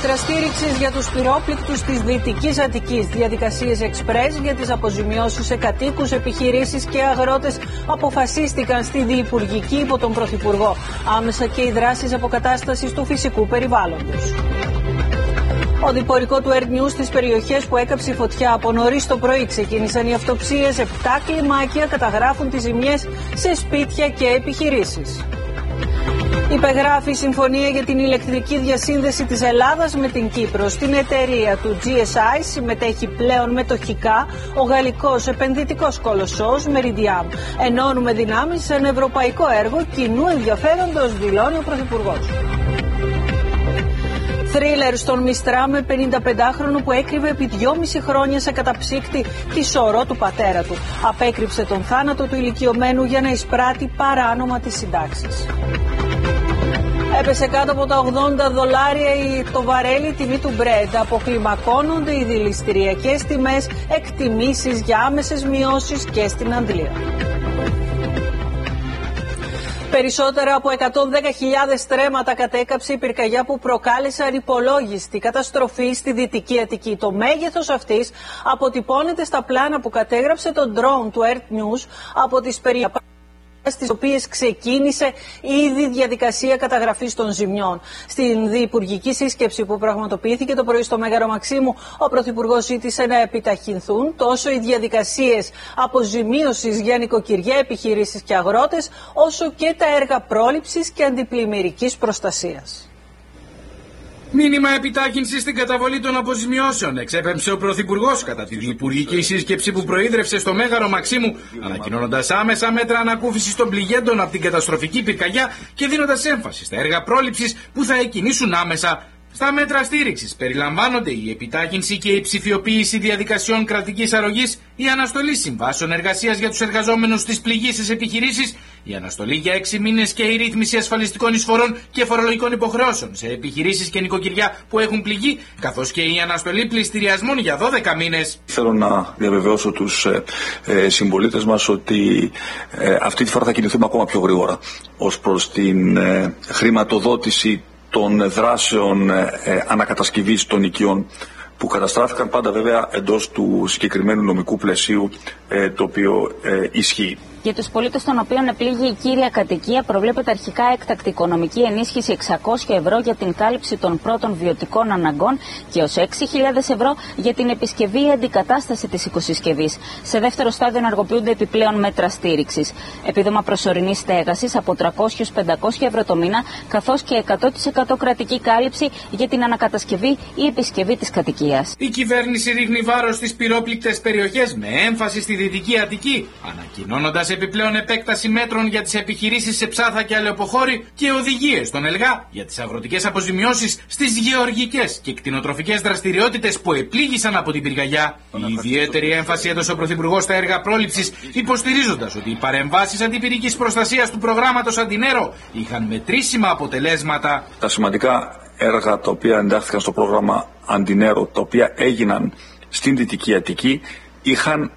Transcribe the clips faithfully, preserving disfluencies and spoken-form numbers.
μέτρα στήριξης για τους πυρόπληκτους της Δυτικής Αττικής. Διαδικασίες εξπρές για τις αποζημιώσεις σε κατοίκους, επιχειρήσεις και αγρότες αποφασίστηκαν στη Διυπουργική υπό τον Πρωθυπουργό. Άμεσα και οι δράσεις αποκατάστασης του φυσικού περιβάλλοντος. Οδηπορικό του Air News στις περιοχές που έκαψε η φωτιά. Από νωρίς το πρωί ξεκίνησαν οι αυτοψίες. Επτά κλιμάκια καταγράφουν τις ζημιές σε σπίτια και επιχειρήσεις. Υπεγράφει η συμφωνία για την ηλεκτρική διασύνδεση της Ελλάδας με την Κύπρο. Στην εταιρεία του τζι ες άι συμμετέχει πλέον μετοχικά ο γαλλικός επενδυτικός κολοσσός Meridiam. Ενώνουμε δυνάμεις σε ένα ευρωπαϊκό έργο κοινού ενδιαφέροντος, δηλώνει ο Πρωθυπουργός. Θρίλερ στον Μιστρά με πενηνταπεντάχρονο που έκρυβε επί δυόμιση χρόνια σε καταψύκτη τη σωρό του πατέρα του. Απέκρυψε τον θάνατο του ηλικιωμένου για να εισπράττει παράνομα τις συντάξεις. Έπεσε κάτω από τα ογδόντα δολάρια το βαρέλι τιμή του Brent. Αποκλιμακώνονται οι δηληστηριακές τιμές, εκτιμήσεις για άμεσες μειώσεις και στην Αγγλία. Περισσότερα από εκατόν δέκα χιλιάδες στρέμματα κατέκαψε η πυρκαγιά που προκάλεσε ανυπολόγιστη καταστροφή στη Δυτική Αττική. Το μέγεθος αυτής αποτυπώνεται στα πλάνα που κατέγραψε το drone του Air News από τις περιοχές στις οποίες ξεκίνησε ήδη διαδικασία καταγραφής των ζημιών. Στην διυπουργική σύσκεψη που πραγματοποιήθηκε το πρωί στο Μέγαρο Μαξίμου, ο Πρωθυπουργός ζήτησε να επιταχυνθούν τόσο οι διαδικασίες αποζημίωσης για νοικοκυριά, επιχειρήσεις και αγρότες, όσο και τα έργα πρόληψης και αντιπλημμυρικής προστασίας. Μήνυμα επιτάχυνσης στην καταβολή των αποζημιώσεων εξέπεμψε ο Πρωθυπουργός κατά τη διυπουργική σύσκεψη που προείδρευσε στο Μέγαρο Μαξίμου, ανακοινώνοντας άμεσα μέτρα ανακούφισης των πληγέντων από την καταστροφική πυρκαγιά και δίνοντας έμφαση στα έργα πρόληψης που θα εκκινήσουν άμεσα. Στα μέτρα στήριξης περιλαμβάνονται η επιτάχυνση και η ψηφιοποίηση διαδικασιών κρατικής αρρωγής, η αναστολή συμβάσεων εργασίας για τους εργαζόμενους στις πληγήσεις επιχειρήσεις, η αναστολή για έξι μήνες και η ρύθμιση ασφαλιστικών εισφορών και φορολογικών υποχρεώσεων σε επιχειρήσεις και νοικοκυριά που έχουν πληγεί, καθώς και η αναστολή πληστηριασμών για δώδεκα μήνες. Θέλω να διαβεβαιώσω τους ε, ε, συμπολίτες μας ότι ε, αυτή τη φορά θα κινηθούμε ακόμα πιο γρήγορα ως προς την ε, χρηματοδότηση των δράσεων ε, ανακατασκευής των οικειών που καταστράφηκαν, πάντα βέβαια εντός του συγκεκριμένου νομικού πλαισίου ε, το οποίο ε, ισχύει. Για τους πολίτες των οποίων επλήγει η κύρια κατοικία προβλέπεται αρχικά έκτακτη οικονομική ενίσχυση εξακόσια ευρώ για την κάλυψη των πρώτων βιωτικών αναγκών και ως έξι χιλιάδες ευρώ για την επισκευή ή αντικατάσταση της οικοσυσκευής. Σε δεύτερο στάδιο ενεργοποιούνται επιπλέον μέτρα στήριξης. Επίδομα προσωρινής στέγασης από τριακόσια με πεντακόσια ευρώ το μήνα, καθώς και εκατό τοις εκατό κρατική κάλυψη για την ανακατασκευή ή επισκευή της κατοικίας. Η κυβέρνηση ρίχνει βάρος στις πυρόπληκτες περιοχές με έμφαση στη Δυτική Αττική, ανακοινώνοντας επιπλέον επέκταση μέτρων για τις επιχειρήσεις σε Ψάθα και Αλεοποχώρη και οδηγίες στον ΕΛΓΑ για τις αγροτικές αποζημιώσεις στις γεωργικές και κτηνοτροφικές δραστηριότητες που επλήγησαν από την πυρκαγιά. Η ιδιαίτερη έμφαση έδωσε ο Πρωθυπουργός στα έργα πρόληψης, υποστηρίζοντας ότι οι παρεμβάσεις αντιπυρικής προστασίας του προγράμματος Αντινέρο είχαν μετρήσιμα αποτελέσματα. Τα σημαντικά έργα τα οποία εντάχθηκαν στο πρόγραμμα Αντινέρο, τα οποία έγιναν στην Δυτική Αττική, είχαν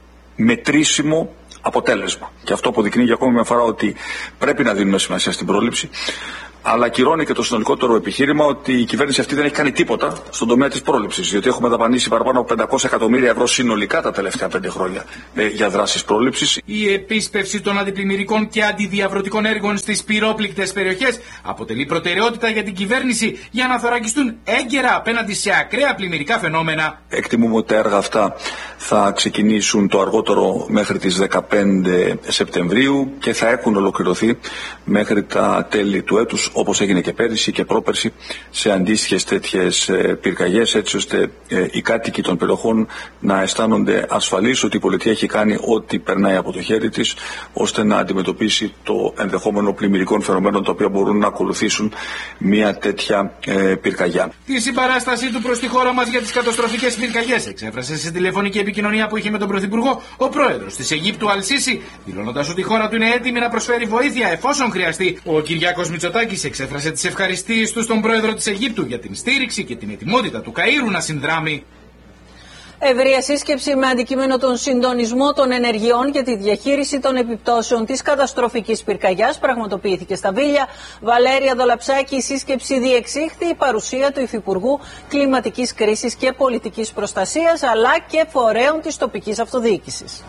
μετρήσιμο αποτέλεσμα. Και αυτό αποδεικνύει για ακόμη μια φορά ότι πρέπει να δίνουμε σημασία στην πρόληψη, αλλά ακυρώνει και το συνολικότερο επιχείρημα ότι η κυβέρνηση αυτή δεν έχει κάνει τίποτα στον τομέα της πρόληψης. Διότι έχουμε δαπανίσει παραπάνω από πεντακόσια εκατομμύρια ευρώ συνολικά τα τελευταία πέντε χρόνια ε, για δράσεις πρόληψης. Η επίσπευση των αντιπλημμυρικών και αντιδιαβρωτικών έργων στις πυρόπληκτες περιοχές αποτελεί προτεραιότητα για την κυβέρνηση για να θωρακιστούν έγκαιρα απέναντι σε ακραία πλημμυρικά φαινόμενα. Εκτιμούμε ότι τα έργα αυτά θα ξεκινήσουν το αργότερο μέχρι τις δεκαπέντε Σεπτεμβρίου και θα έχουν ολοκληρωθεί μέχρι τα τέλη του έτους, όπως έγινε και πέρυσι και πρόπερσι σε αντίστοιχες τέτοιες πυρκαγιές, έτσι ώστε ε, οι κάτοικοι των περιοχών να αισθάνονται ασφαλείς ότι η πολιτεία έχει κάνει ό,τι περνάει από το χέρι της, ώστε να αντιμετωπίσει το ενδεχόμενο πλημμυρικών φαινομένων τα οποία μπορούν να ακολουθήσουν μια τέτοια ε, πυρκαγιά. Τη συμπαράστασή του προς τη χώρα μας για τις καταστροφικές πυρκαγιές εξέφρασε σε τηλεφωνική επικοινωνία που είχε με τον Πρωθυπουργό ο πρόεδρος της Αιγύπτου Αλ-Σίση, δηλώνοντας ότι η χώρα του είναι έτοιμη να προσφέρει βοήθεια εφόσον χρειαστεί. Ο Κυριάκος Μητσοτάκης εξέφρασε τις ευχαριστίες του στον πρόεδρο της Αιγύπτου για την στήριξη και την ετοιμότητα του Καΐρου να συνδράμει. Ευρεία σύσκεψη με αντικείμενο τον συντονισμό των ενεργειών για τη διαχείριση των επιπτώσεων της καταστροφικής πυρκαγιάς πραγματοποιήθηκε στα Βίλια. Βαλέρια Δολαψάκη, η σύσκεψη διεξήχθη η παρουσία του Υφυπουργού Κλιματικής Κρίσης και Πολιτικής Προστασίας αλλά και φορέων της τοπικής αυτοδιοίκησης.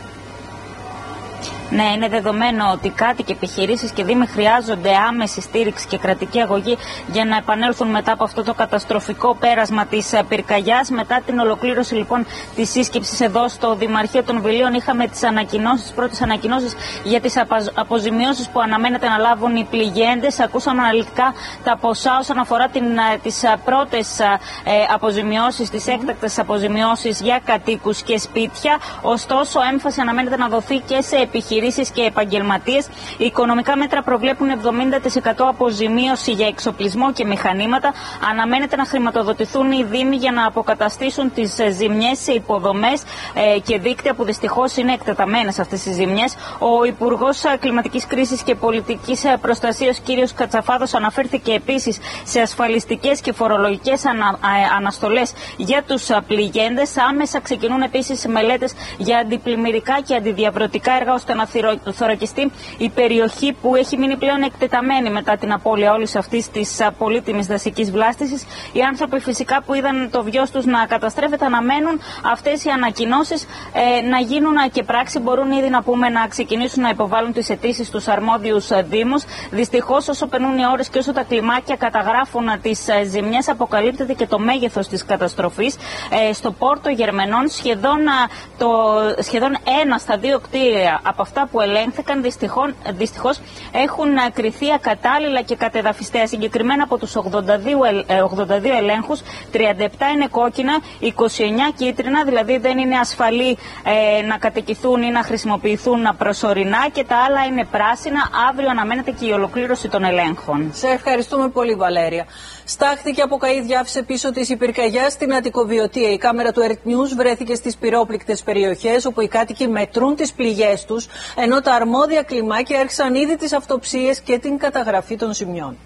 Ναι, είναι δεδομένο ότι κάτοικοι και επιχειρήσεις και δήμοι χρειάζονται άμεση στήριξη και κρατική αγωγή για να επανέλθουν μετά από αυτό το καταστροφικό πέρασμα της πυρκαγιάς. Μετά την ολοκλήρωση λοιπόν της σύσκεψης εδώ στο Δημαρχείο των Βιλίων, είχαμε τις ανακοινώσεις, τις πρώτες ανακοινώσεις για τις αποζημιώσεις που αναμένεται να λάβουν οι πληγέντες. Ακούσαμε αναλυτικά τα ποσά όσον αφορά την, τις πρώτες ε, αποζημιώσεις, τις έκτακτες αποζημιώσεις για κατοίκους και σπίτια. Ωστόσο, έμφαση αναμένεται να δοθεί και σε επιχειρήσεις και επαγγελματίες. Οι οικονομικά μέτρα προβλέπουν εβδομήντα τοις εκατό αποζημίωση για εξοπλισμό και μηχανήματα. Αναμένεται να χρηματοδοτηθούν οι δήμοι για να αποκαταστήσουν τις ζημιές σε υποδομές ε, και δίκτυα που δυστυχώς είναι εκτεταμένες αυτές τις ζημιές. Ο Υπουργός Κλιματικής Κρίσης και Πολιτικής Προστασίας κ. Κατσαφάδος αναφέρθηκε επίσης σε ασφαλιστικές και φορολογικές ανα, ε, αναστολές για τους πληγέντες. Άμεσα ξεκινούν επίσης μελέτες για αντιπλημμυρικά και αντιδιαβρωτικά έργα ώστε να θωρακιστεί η περιοχή που έχει μείνει πλέον εκτεταμένη μετά την απώλεια όλης αυτής της πολύτιμης δασικής βλάστησης. Οι άνθρωποι φυσικά που είδαν το βιός τους να καταστρέφεται αναμένουν αυτές οι ανακοινώσεις ε, να γίνουν και πράξη. Μπορούν ήδη να πούμε να ξεκινήσουν να υποβάλουν τις αιτήσεις στους αρμόδιους δήμους. Δυστυχώς, όσο περνούν οι ώρες και όσο τα κλιμάκια καταγράφουν τις ζημιές, αποκαλύπτεται και το μέγεθος της καταστροφής. Ε, στο Πόρτο Γερμενών σχεδόν, το, σχεδόν ένα στα δύο κτίρια από αυτά που ελέγχθηκαν δυστυχώς έχουν κριθεί ακατάλληλα και κατεδαφιστέα. Συγκεκριμένα από τους ογδόντα δύο, ογδόντα δύο ελέγχους, τριάντα επτά είναι κόκκινα, είκοσι εννιά κίτρινα, δηλαδή δεν είναι ασφαλή ε, να κατοικηθούν ή να χρησιμοποιηθούν προσωρινά, και τα άλλα είναι πράσινα. Αύριο αναμένεται και η ολοκλήρωση των ελέγχων. Σε ευχαριστούμε πολύ, Βαλέρια. Στάχθηκε από καΐδια, άφησε πίσω της η πυρκαγιά στην Αττικοβιωτία. Η κάμερα του Earth News βρέθηκε στις πυρόπληκτες περιοχές όπου οι κάτοικοι μετρούν τις πληγές τους, ενώ τα αρμόδια κλιμάκια έρξαν ήδη τις αυτοψίες και την καταγραφή των ζημιών.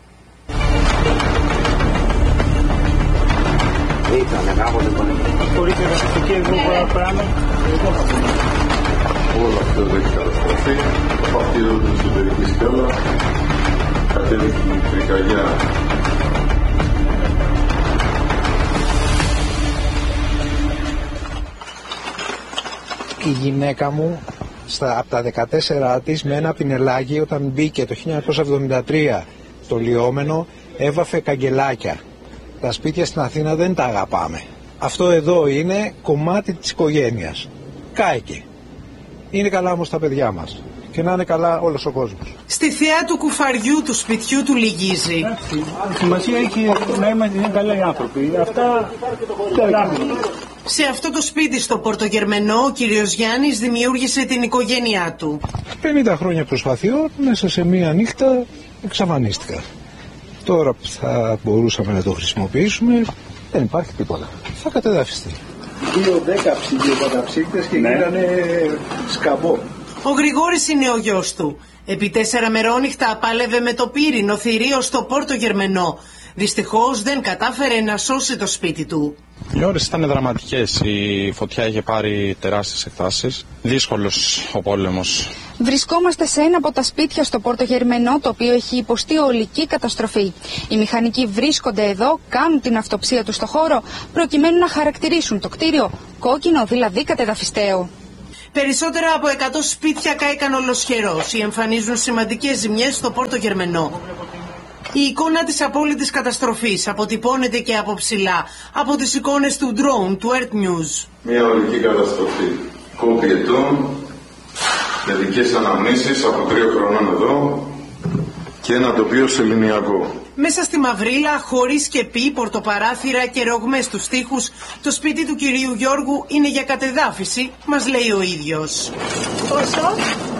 Όλο αυτό δεν έχει καταστραφεί. Από αυτή εδώ την εσωτερική σκέλα κατέβηκε η πυρκαγιά. Η γυναίκα μου στα, από τα δεκατέσσερα της με ένα πινελάκι, όταν μπήκε το χίλια εννιακόσια εβδομήντα τρία το λιόμενο, έβαφε καγκελάκια. Τα σπίτια στην Αθήνα δεν τα αγαπάμε. Αυτό εδώ είναι κομμάτι της οικογένειας. Κάηκε. Είναι καλά όμως τα παιδιά μας. Και να είναι καλά όλος ο κόσμος. Στη θέα του κουφαριού του σπιτιού του λυγίζει. Σημασία έχει να είμαστε καλά οι άνθρωποι. Αυτά δεν. Σε αυτό το σπίτι στο Πορτογερμενό, ο κύριος Γιάννης δημιούργησε την οικογένειά του. πενήντα χρόνια προσπαθειών, μέσα σε μία νύχτα εξαφανίστηκα. Τώρα που θα μπορούσαμε να το χρησιμοποιήσουμε, δεν υπάρχει τίποτα. Θα κατεδαφιστεί. Δύο δέκα ψυγειοκαταψύκτες και ναι. Γίνανε σκαμπό. Ο Γρηγόρης είναι ο γιος του. Επί τέσσερα μερόνυχτα πάλευε με το πύρινο θηρίο στο Πόρτο Γερμενό. Δυστυχώς δεν κατάφερε να σώσει το σπίτι του. Οι ώρες ήταν δραματικές. Η φωτιά είχε πάρει τεράστιες εκτάσεις. Δύσκολος ο πόλεμος. Βρισκόμαστε σε ένα από τα σπίτια στο Πόρτο Γερμενό, το οποίο έχει υποστεί ολική καταστροφή. Οι μηχανικοί βρίσκονται εδώ, κάνουν την αυτοψία του στο χώρο, προκειμένου να χαρακτηρίσουν το κτίριο κόκκινο, δηλαδή κατεδαφιστέο. Περισσότερα από εκατό σπίτια κάηκαν ολοσχερώς ή εμφανίζουν σημαντικές ζημιές στο Πόρτο Γερμενό. Η εικόνα της απόλυτης καταστροφής αποτυπώνεται και από ψηλά, από τις εικόνες του drone του Earth News. Μια ολική καταστροφή. Κόπη ετών, με δικές αναμνήσεις από τρία χρονών εδώ και ένα τοπίο σεληνιακό. Μέσα στη μαυρίλα, χωρίς σκεπή, πορτοπαράθυρα και ρογμές στους τοίχους, το σπίτι του κυρίου Γιώργου είναι για κατεδάφιση, μας λέει ο ίδιος. Πόσο?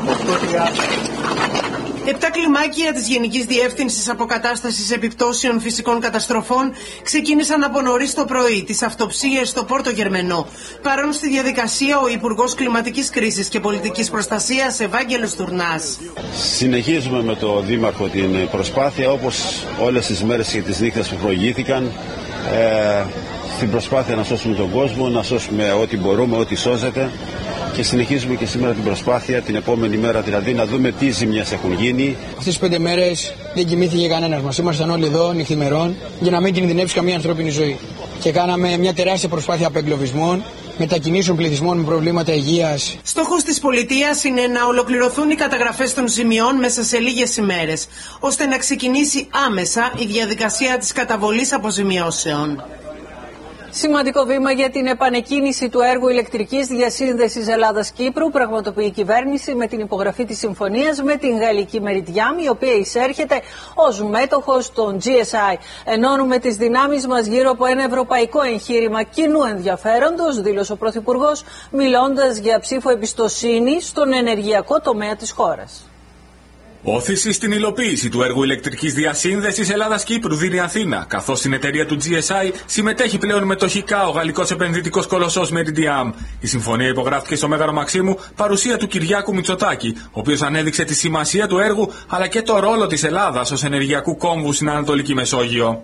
Επτά κλιμάκια της Γενικής Διεύθυνσης Αποκατάστασης Επιπτώσεων Φυσικών Καταστροφών ξεκίνησαν από νωρίς το πρωί τις αυτοψίες στο Πόρτο Γερμενό. Παρόν στη διαδικασία ο Υπουργός Κλιματικής Κρίσης και Πολιτικής Προστασίας Ευάγγελος Τουρνάς. Συνεχίζουμε με το Δήμαρχο την προσπάθεια, όπως όλες τις μέρες και τις νύχτες που προηγήθηκαν. Ε, στην προσπάθεια να σώσουμε τον κόσμο, να σώσουμε ό,τι μπορούμε, ό,τι σώζεται, και συνεχίζουμε και σήμερα την προσπάθεια, την επόμενη μέρα δηλαδή, να δούμε τι ζημιές έχουν γίνει. Αυτές τις πέντε μέρες δεν κοιμήθηκε κανένας μας. Ήμασταν όλοι εδώ νυχθημερών για να μην κινδυνεύσει καμία ανθρώπινη ζωή. Και κάναμε μια τεράστια προσπάθεια απεγκλωβισμών, μετακινήσεων πληθυσμών με προβλήματα υγείας. Στόχος της πολιτείας είναι να ολοκληρωθούν οι καταγραφές των ζημιών μέσα σε λίγες ημέρες, ώστε να ξεκινήσει άμεσα η διαδικασία της καταβολής αποζημιώσεων. Σημαντικό βήμα για την επανεκκίνηση του έργου ηλεκτρικής διασύνδεσης Ελλάδας-Κύπρου πραγματοποιεί η κυβέρνηση με την υπογραφή της συμφωνίας με την γαλλική Meridiam, η οποία εισέρχεται ως μέτοχος των τζι ες άι. Ενώνουμε τις δυνάμεις μας γύρω από ένα ευρωπαϊκό εγχείρημα κοινού ενδιαφέροντος, δήλωσε ο Πρωθυπουργός, μιλώντας για ψήφο εμπιστοσύνη στον ενεργειακό τομέα της χώρας. Όθηση στην υλοποίηση του έργου ηλεκτρικής διασύνδεσης Ελλάδας-Κύπρου δίνει η Αθήνα, καθώς στην εταιρεία του τζι ες άι συμμετέχει πλέον μετοχικά ο γαλλικός επενδυτικός κολοσσός Meridiam. Η συμφωνία υπογράφηκε στο Μέγαρο Μαξίμου, παρουσία του Κυριάκου Μητσοτάκη, ο οποίος ανέδειξε τη σημασία του έργου αλλά και το ρόλο της Ελλάδας ως ενεργειακού κόμβου στην Ανατολική Μεσόγειο.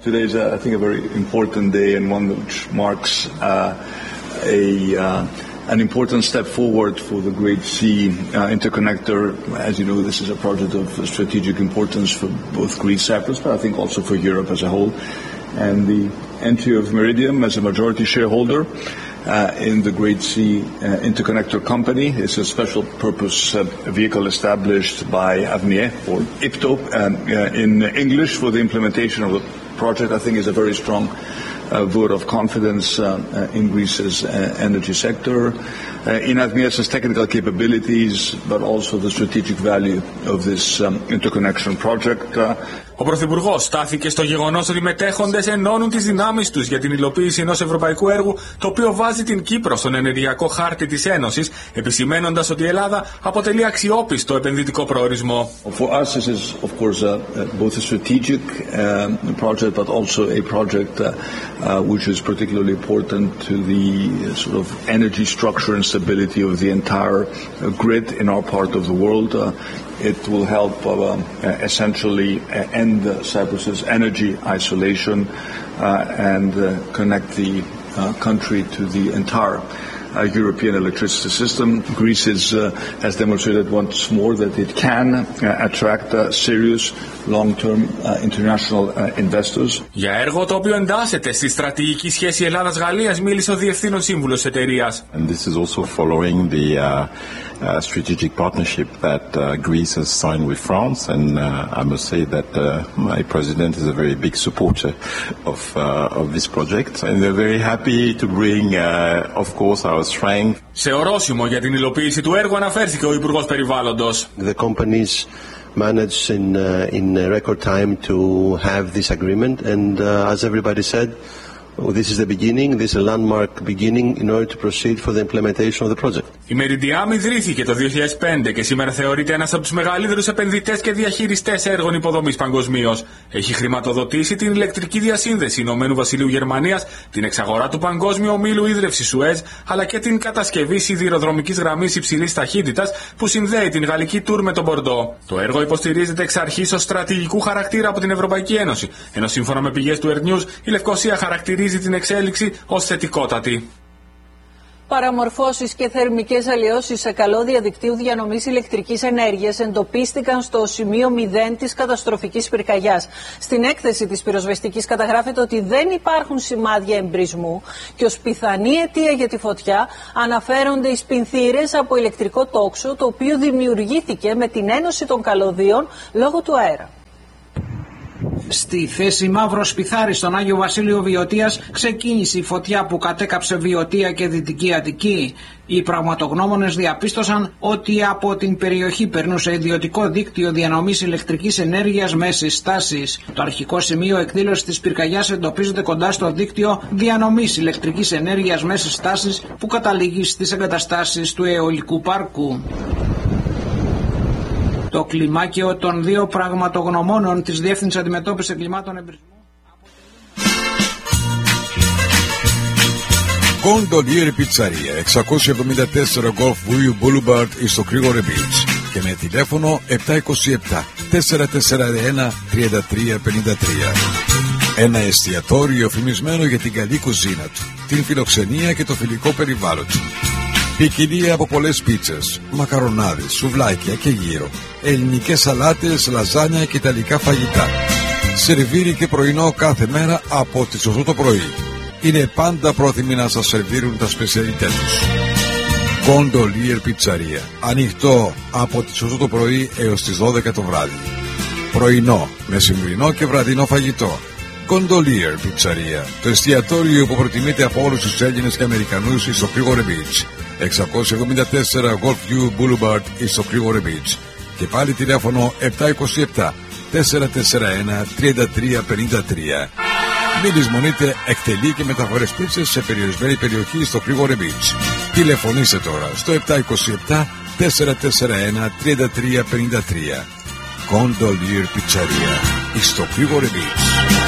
An important step forward for the Great Sea uh, Interconnector. As you know, this is a project of strategic importance for both Greece, Cyprus, but I think also for Europe as a whole. And the entry of Meridiam as a majority shareholder uh, in the Great Sea uh, Interconnector Company is a special purpose uh, vehicle established by AVNIE, or I P T O um, uh, in English, for the implementation of the project. I think is a very strong a vote of confidence uh, uh, in Greece's uh, energy sector, uh, in AVNIE's technical capabilities, but also the strategic value of this um, interconnection project. Uh, Ο Πρωθυπουργός στάθηκε στο γεγονός ότι οι μετέχοντες ενώνουν τις δυνάμεις τους για την υλοποίηση ενός ευρωπαϊκού έργου, το οποίο βάζει την Κύπρο στον ενεργειακό χάρτη της Ένωσης, επισημένοντας ότι η Ελλάδα αποτελεί αξιόπιστο επενδυτικό προορισμό. For us, this is of course uh, both a strategic uh, project, but also a project uh, uh, which is particularly important to the uh, sort of energy structure and stability of the entire uh, grid in our part of the world. Uh, It will help uh, uh, essentially uh, end uh, Cyprus's energy isolation uh, and uh, connect the uh, country to the entire uh, European electricity system. Greece is, uh, has demonstrated once more that it can uh, attract uh, serious long-term uh, international uh, investors. Για έργο το οποίο εντάσσεται στη στρατηγική σχέση Ελλάδας-Γαλλίας μίλησε ο Διευθύνων Σύμβουλος της εταιρείας. And this is also following the uh, uh, strategic partnership that uh, Greece has signed with France, and uh, I must say that uh, my president is a very big supporter of uh, of this project, and they're very happy to bring, uh, of course, our strength. Σε ορόσημο για την υλοποίηση του έργου αναφέρθηκε ο Υπουργός Περιβάλλοντος. The companies managed in uh, in record time to have this agreement, and uh, as everybody said, this is the beginning, this is a landmark beginning in order to proceed for the implementation of the project. Η Meridiam ιδρύθηκε το δύο χιλιάδες πέντε και σήμερα θεωρείται ένας από τους μεγαλύτερους επενδυτές και διαχειριστές έργων υποδομής παγκοσμίως. Έχει χρηματοδοτήσει την ηλεκτρική διασύνδεση Ηνωμένου Βασιλείου Γερμανίας, την εξαγορά του παγκόσμιου ομίλου ίδρυυσης Σουέζ, αλλά και την κατασκευή σιδηροδρομικής γραμμής υψηλής ταχύτητας που συνδέει την γαλλική Τουρ με τον Μπορντό. Το έργο υποστηρίζεται εξ αρχής ως στρατηγικού χαρακτήρα από την Ευρωπαϊκή Ένωση, ενώ σύμφωνα με πηγές του Air News η Λευκοσία χαρακτηρίζει την εξέλιξη ως θετικότατη. Παραμορφώσεις και θερμικές αλλοιώσεις σε καλώδια δικτύου διανομής ηλεκτρικής ενέργειας εντοπίστηκαν στο σημείο μηδέν της καταστροφικής πυρκαγιάς. Στην έκθεση της πυροσβεστικής καταγράφεται ότι δεν υπάρχουν σημάδια εμπρισμού και ως πιθανή αιτία για τη φωτιά αναφέρονται οι σπινθήρες από ηλεκτρικό τόξο, το οποίο δημιουργήθηκε με την ένωση των καλωδίων λόγω του αέρα. Στη θέση Μαύρο Σπιθάρη στον Άγιο Βασίλειο Βιωτίας ξεκίνησε η φωτιά που κατέκαψε Βιωτία και Δυτική Αττική. Οι πραγματογνώμονες διαπίστωσαν ότι από την περιοχή περνούσε ιδιωτικό δίκτυο διανομής ηλεκτρικής ενέργειας μέσης τάσης. Το αρχικό σημείο εκδήλωσης της πυρκαγιάς εντοπίζεται κοντά στο δίκτυο διανομής ηλεκτρικής ενέργειας μέσης τάσης που καταλήγει στις εγκαταστάσεις του αιωλικού πάρκου. Το κλιμάκιο των δύο πραγματογνωμόνων της Διεύθυνσης Αντιμετώπισης Εγκλημάτων Εμπρισμού. Gondolier Pizzeria, εξακόσια εβδομήντα τέσσερα Golf View Boulevard στο Κρήγορε Beach και με τηλέφωνο επτακόσια είκοσι επτά τετρακόσια σαράντα ένα τριάντα τρία πενήντα τρία. Ένα εστιατόριο φημισμένο για την καλή κουζίνα του, την φιλοξενία και το φιλικό περιβάλλον του. Ποικιλία από πολλές πίτσες, μακαρονάδες, σουβλάκια και γύρο, ελληνικές σαλάτες, λαζάνια και ιταλικά φαγητά. Σερβίρι και πρωινό κάθε μέρα από τις οκτώ το πρωί. Είναι πάντα πρόθυμοι να σας σερβίρουν τα σπεσιαλιτέ τους. Gondolier Πιτσαρία. Ανοιχτό από τις οκτώ το πρωί έως τις δώδεκα το βράδυ. Πρωινό, μεσημβρινό και βραδινό φαγητό. Gondolier Πιτσαρία. Το εστιατόριο που προτιμείται από όλους τους Έλληνες και Αμερικανούς στο Κρήγορε Beach. εξακόσια εβδομήντα τέσσερα Golfview Boulevard στο Κρήγορε Beach. Και πάλι τηλέφωνο επτά είκοσι επτά τετρακόσια σαράντα ένα τριάντα τρία πενήντα τρία. Μην λησμονείτε, εκτελεί και μεταφορές πίτσες σε περιορισμένη περιοχή στο Κρήγορε Beach. Τηλεφωνήστε τώρα στο επτά είκοσι επτά τετρακόσια σαράντα ένα τριάντα τρία πενήντα τρία. Gondolier Πιτσαρία στο Κρήγορε Beach.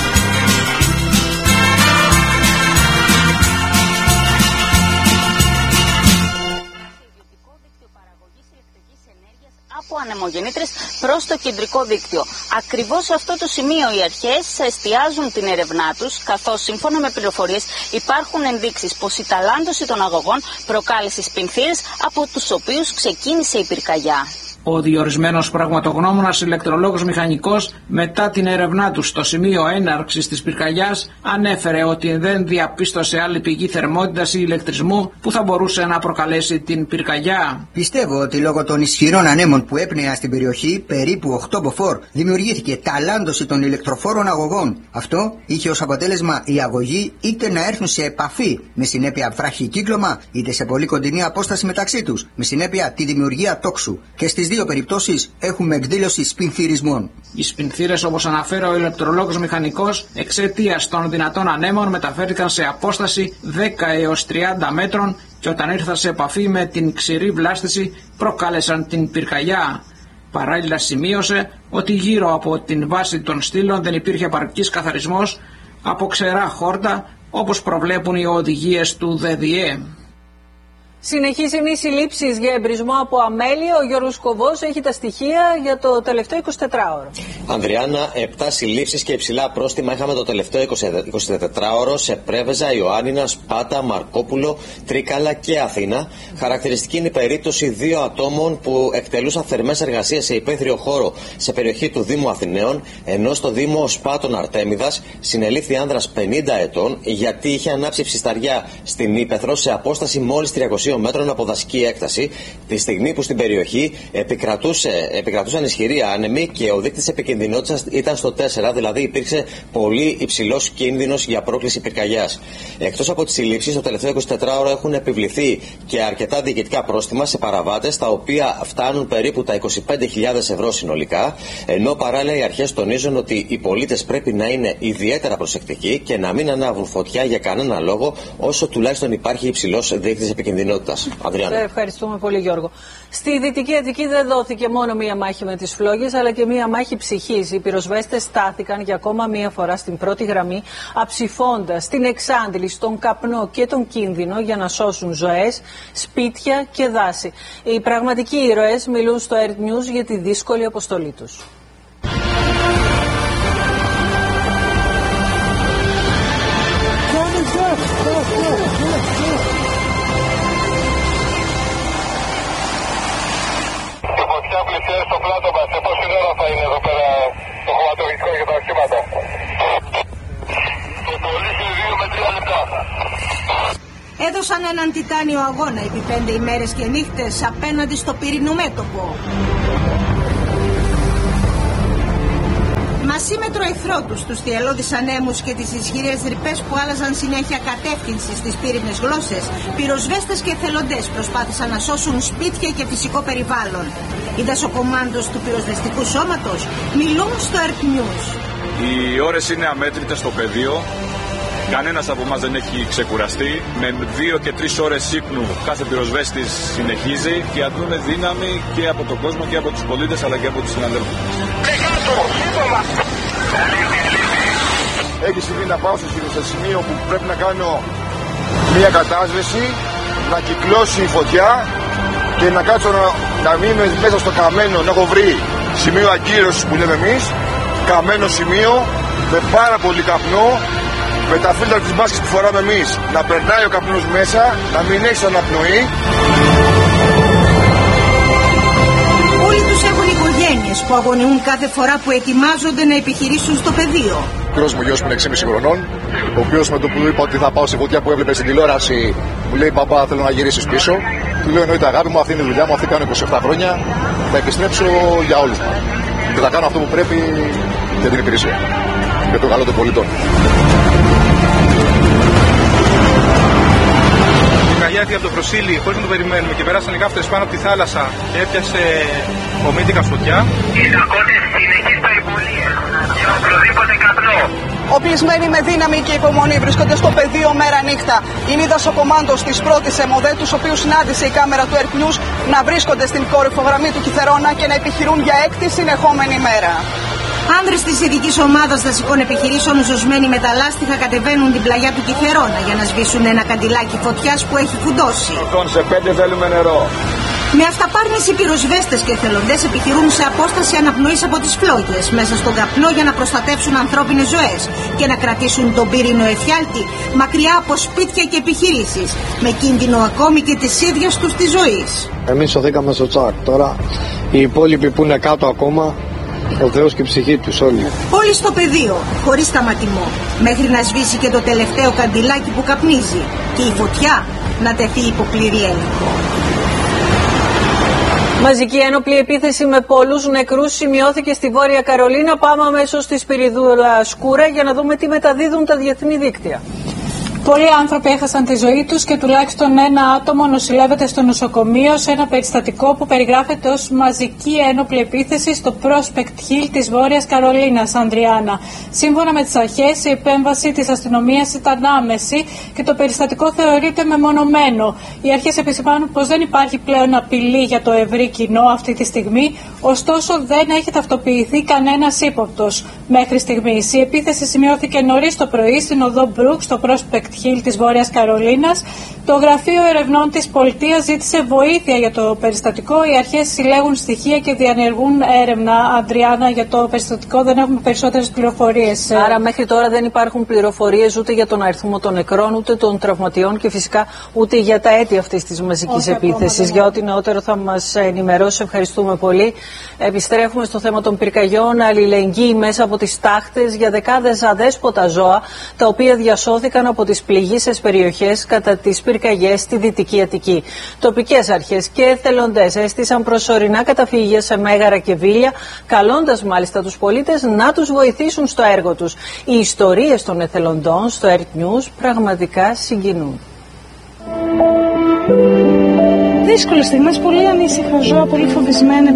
Από ανεμογεννήτρες προς το κεντρικό δίκτυο. Ακριβώς σε αυτό το σημείο οι αρχές εστιάζουν την έρευνά τους, καθώς σύμφωνα με πληροφορίες υπάρχουν ενδείξεις πως η ταλάντωση των αγωγών προκάλεσε σπινθήρες, από τους οποίους ξεκίνησε η πυρκαγιά. Ο διορισμένος πραγματογνώμονας ηλεκτρολόγος μηχανικός, μετά την έρευνά του στο σημείο έναρξης της πυρκαγιάς, ανέφερε ότι δεν διαπίστωσε άλλη πηγή θερμότητας ή ηλεκτρισμού που θα μπορούσε να προκαλέσει την πυρκαγιά. Πιστεύω ότι λόγω των ισχυρών ανέμων που έπνεαν στην περιοχή, περίπου οκτώ μποφόρ, δημιουργήθηκε ταλάντωση των ηλεκτροφόρων αγωγών. Αυτό είχε ως αποτέλεσμα οι αγωγοί είτε να έρθουν σε επαφή, με συνέπεια βραχικύκλωμα, είτε σε πολύ κοντινή απόσταση μεταξύ τους, με συνέπεια τη δημιουργία τόξου. Και στις δύο περιπτώσεις έχουμε εκδήλωση σπινθυρισμών. Οι σπινθύρες, όπως αναφέρει ο ηλεκτρολόγος μηχανικός, εξαιτίας των δυνατών ανέμων μεταφέρθηκαν σε απόσταση δέκα έως τριάντα μέτρων και όταν ήρθαν σε επαφή με την ξηρή βλάστηση προκάλεσαν την πυρκαγιά. Παράλληλα σημείωσε ότι γύρω από την βάση των στήλων δεν υπήρχε επαρκής καθαρισμός από ξερά χόρτα, όπως προβλέπουν οι οδηγίες του ΔΔΕ. Συνεχής είναι οι συλλήψεις για εμπρισμό από αμέλεια. Ο Γιώργος Κοβός έχει τα στοιχεία για το τελευταίο εικοσιτετράωρο. Ανδριάννα, επτά συλλήψεις και υψηλά πρόστιμα είχαμε το τελευταίο εικοσιτετράωρο σε Πρέβεζα, Ιωάννινα, Σπάτα, Μαρκόπουλο, Τρίκαλα και Αθήνα. Χαρακτηριστική είναι η περίπτωση δύο ατόμων που εκτελούσαν θερμές εργασίες σε υπαίθριο χώρο σε περιοχή του Δήμου Αθηναίων, ενώ στο Δήμο Σπάτων Αρτέμιδας συνελήφθη άνδρας πενήντα ετών γιατί είχε ανάψει ψισταριά στην ύπαιθρο σε απόσταση μόλις τριακοσίων μέτρων από δασική έκταση, τη στιγμή που στην περιοχή επικρατούσε, επικρατούσαν ισχυροί άνεμοι και ο δείκτης επικινδυνότητας ήταν στο τέσσερα, δηλαδή υπήρξε πολύ υψηλός κίνδυνος για πρόκληση πυρκαγιάς. Εκτός από τις συλλήψεις, το τελευταίο εικοσιτετράωρο έχουν επιβληθεί και αρκετά διοικητικά πρόστιμα σε παραβάτες, τα οποία φτάνουν περίπου τα είκοσι πέντε χιλιάδες ευρώ συνολικά, ενώ παράλληλα οι αρχές τονίζουν ότι οι πολίτες πρέπει να είναι ιδιαίτερα προσεκτικοί και να μην ανάβουν φωτιά για κανένα λόγο, όσο τουλάχιστον υπάρχει υψηλός δείκτης επικινδυνότητας. Ευχαριστούμε πολύ, Γιώργο. Στη Δυτική Αττική δεν δόθηκε μόνο μία μάχη με τις φλόγες, αλλά και μία μάχη ψυχής. Οι πυροσβέστες στάθηκαν για ακόμα μία φορά στην πρώτη γραμμή, αψηφώντας την εξάντληση, τον καπνό και τον κίνδυνο για να σώσουν ζωές, σπίτια και δάση. Οι πραγματικοί ήρωες μιλούν στο Earth News για τη δύσκολη αποστολή τους. Στο πλάτο μας, σε πόση ώρα θα είναι εδώ πέρα το χωματουργικό για τα οχήματα? Το πολύ σε δύο με τρία λεπτά. Έδωσαν έναν τιτάνιο αγώνα επί πέντε ημέρες και νύχτες απέναντι στο πυρηνό μέτωπο. Μα σύμμετρο εχθρό τους, τους θυελλώδεις ανέμους και τις ισχυρές ρηπές που άλλαζαν συνέχεια κατεύθυνση στις πύρινες γλώσσες, πυροσβέστες και εθελοντές προσπάθησαν να σώσουν σπίτια και φυσικό περιβάλλον. Οι δασοκομάντος του πυροσβεστικού σώματος μιλούν στο Earth News. Οι ώρες είναι αμέτρητες στο πεδίο. Κανένας από εμάς δεν έχει ξεκουραστεί. Με δύο και τρεις ώρες ύπνου κάθε πυροσβέστης συνεχίζει και αντλούμε δύναμη και από τον κόσμο και από τους πολίτες αλλά και από τους συναδέλφους. Έχει συμβεί να πάω στο σημείο που πρέπει να κάνω μια κατάσβεση, να κυκλώσει η φωτιά και να κάτσω να, να μείνω μέσα στο καμένο, να έχω βρει σημείο ακύρωσης που λέμε εμείς, καμένο σημείο με πάρα πολύ καπνό, με τα φίλτρα της μάσκης που φοράμε εμείς, να περνάει ο καπνός μέσα, να μην έχει αναπνοή. Όλοι τους έχουν οικογένειες που αγωνιούν κάθε φορά που ετοιμάζονται να επιχειρήσουν στο πεδίο. Ο μικρός μου γιος που είναι έξι και μισό χρονών, ο οποίος με το που είπα ότι θα πάω σε φωτιά που έβλεπε στην τηλεόραση, μου λέει «Παπά, θέλω να γυρίσεις πίσω». Του λέω «Εννοείται αγάπη μου, αυτή είναι η δουλειά μου, αυτή κάνω είκοσι επτά χρόνια, θα επιστρέψω για όλους μας. Και θα κάνω αυτό που πρέπει για την υπηρεσία, για το καλό των πολιτών». Πυρκαγιά από το Προσίλη, χωρίς να το περιμένουμε, και περάσαν οι κάφτες πάνω από τη θάλασσα και έπιασε ομίτικα φωτιά. Εισακόντες συνεχείς περιπολίες και οποιοδήποτε καπνό. Οπλισμένοι με δύναμη και υπομονή βρίσκονται στο πεδίο μέρα νύχτα. Είναι η δασοκομάντος της πρώτης ΕΜΟΔΕ, τους οποίους συνάντησε η κάμερα του Earth News, να βρίσκονται στην κορυφογραμμή του Κιθερώνα και να επιχειρούν για έκτη συνεχόμενη μέρα. Άνδρες της ειδικής ομάδας δασικών επιχειρήσεων, ζωσμένοι με τα λάστιχα, κατεβαίνουν την πλαγιά του Κιθερώνα για να σβήσουν ένα καντιλάκι φωτιάς που έχει φουντώσει. Λοιπόν, σε πέντε θέλουμε νερό. Με αυταπάρνηση οι πυροσβέστες και εθελοντές επιχειρούν σε απόσταση αναπνοής από τις φλόγες, μέσα στον καπνό, για να προστατεύσουν ανθρώπινες ζωές και να κρατήσουν τον πύρινο εφιάλτη μακριά από σπίτια και επιχειρήσεις, με κίνδυνο ακόμη και της ίδιας τους της ζωής. Εμείς σωθήκαμε στο τσάκ. Τώρα οι υπόλοιποι που είναι κάτω ακόμα, ο Θεός και η ψυχή τους όλοι. Όλοι στο πεδίο, χωρίς σταματημό, μέχρι να σβήσει και το τελευταίο καντιλάκι που καπνίζει και η φωτιά να τεθεί υπό πλήρη έλεγχο. Μαζική ένοπλη επίθεση με πολλούς νεκρούς σημειώθηκε στη Βόρεια Καρολίνα. Πάμε αμέσως στη Σπυριδούρα Σκούρα για να δούμε τι μεταδίδουν τα διεθνή δίκτυα. Πολλοί άνθρωποι έχασαν τη ζωή τους και τουλάχιστον ένα άτομο νοσηλεύεται στο νοσοκομείο σε ένα περιστατικό που περιγράφεται ως μαζική ένοπλη επίθεση στο Prospect Hill της Βόρειας Καρολίνας, Ανδριάνα. Σύμφωνα με τις αρχές, η επέμβαση της αστυνομίας ήταν άμεση και το περιστατικό θεωρείται μεμονωμένο. Οι αρχές επισημάνουν πως δεν υπάρχει πλέον απειλή για το ευρύ κοινό αυτή τη στιγμή, ωστόσο δεν έχει ταυτοποιηθεί κανένας ύποπτος μέχρι στιγμής. Η επίθεση σημειώθηκε νωρίς το πρωί στην οδό Μπρουκ στο Prospect Hill της Βόρειας Καρολίνας. Το Γραφείο Ερευνών της Πολιτείας ζήτησε βοήθεια για το περιστατικό. Οι αρχές συλλέγουν στοιχεία και διανεργούν έρευνα, Αντριάννα, για το περιστατικό. Δεν έχουμε περισσότερες πληροφορίες. Άρα μέχρι τώρα δεν υπάρχουν πληροφορίες ούτε για τον αριθμό των νεκρών, ούτε των τραυματιών και φυσικά ούτε για τα αίτια αυτής της μαζικής επίθεσης. Για ό,τι νεότερο θα μας ενημερώσει. Ευχαριστούμε πολύ. Επιστρέφουμε στο θέμα των πυρκαγιών. Αλληλεγγύη μέσα από τις τάχτες για δεκάδες αδέσποτα ζώα, τα οποία διασώθηκαν από τις πληγείσες περιοχές κατά τις πυρκαγιές στη Δυτική Αττική. Τοπικές αρχές και εθελοντές έστησαν προσωρινά καταφύγια σε Μέγαρα και Βίλια, καλώντας μάλιστα τους πολίτες να τους βοηθήσουν στο έργο τους. Οι ιστορίες των εθελοντών στο Earth News πραγματικά συγκινούν. Δύσκολες στιγμές, πολύ ανήσυχα ζώα, πολύ φοβισμένα.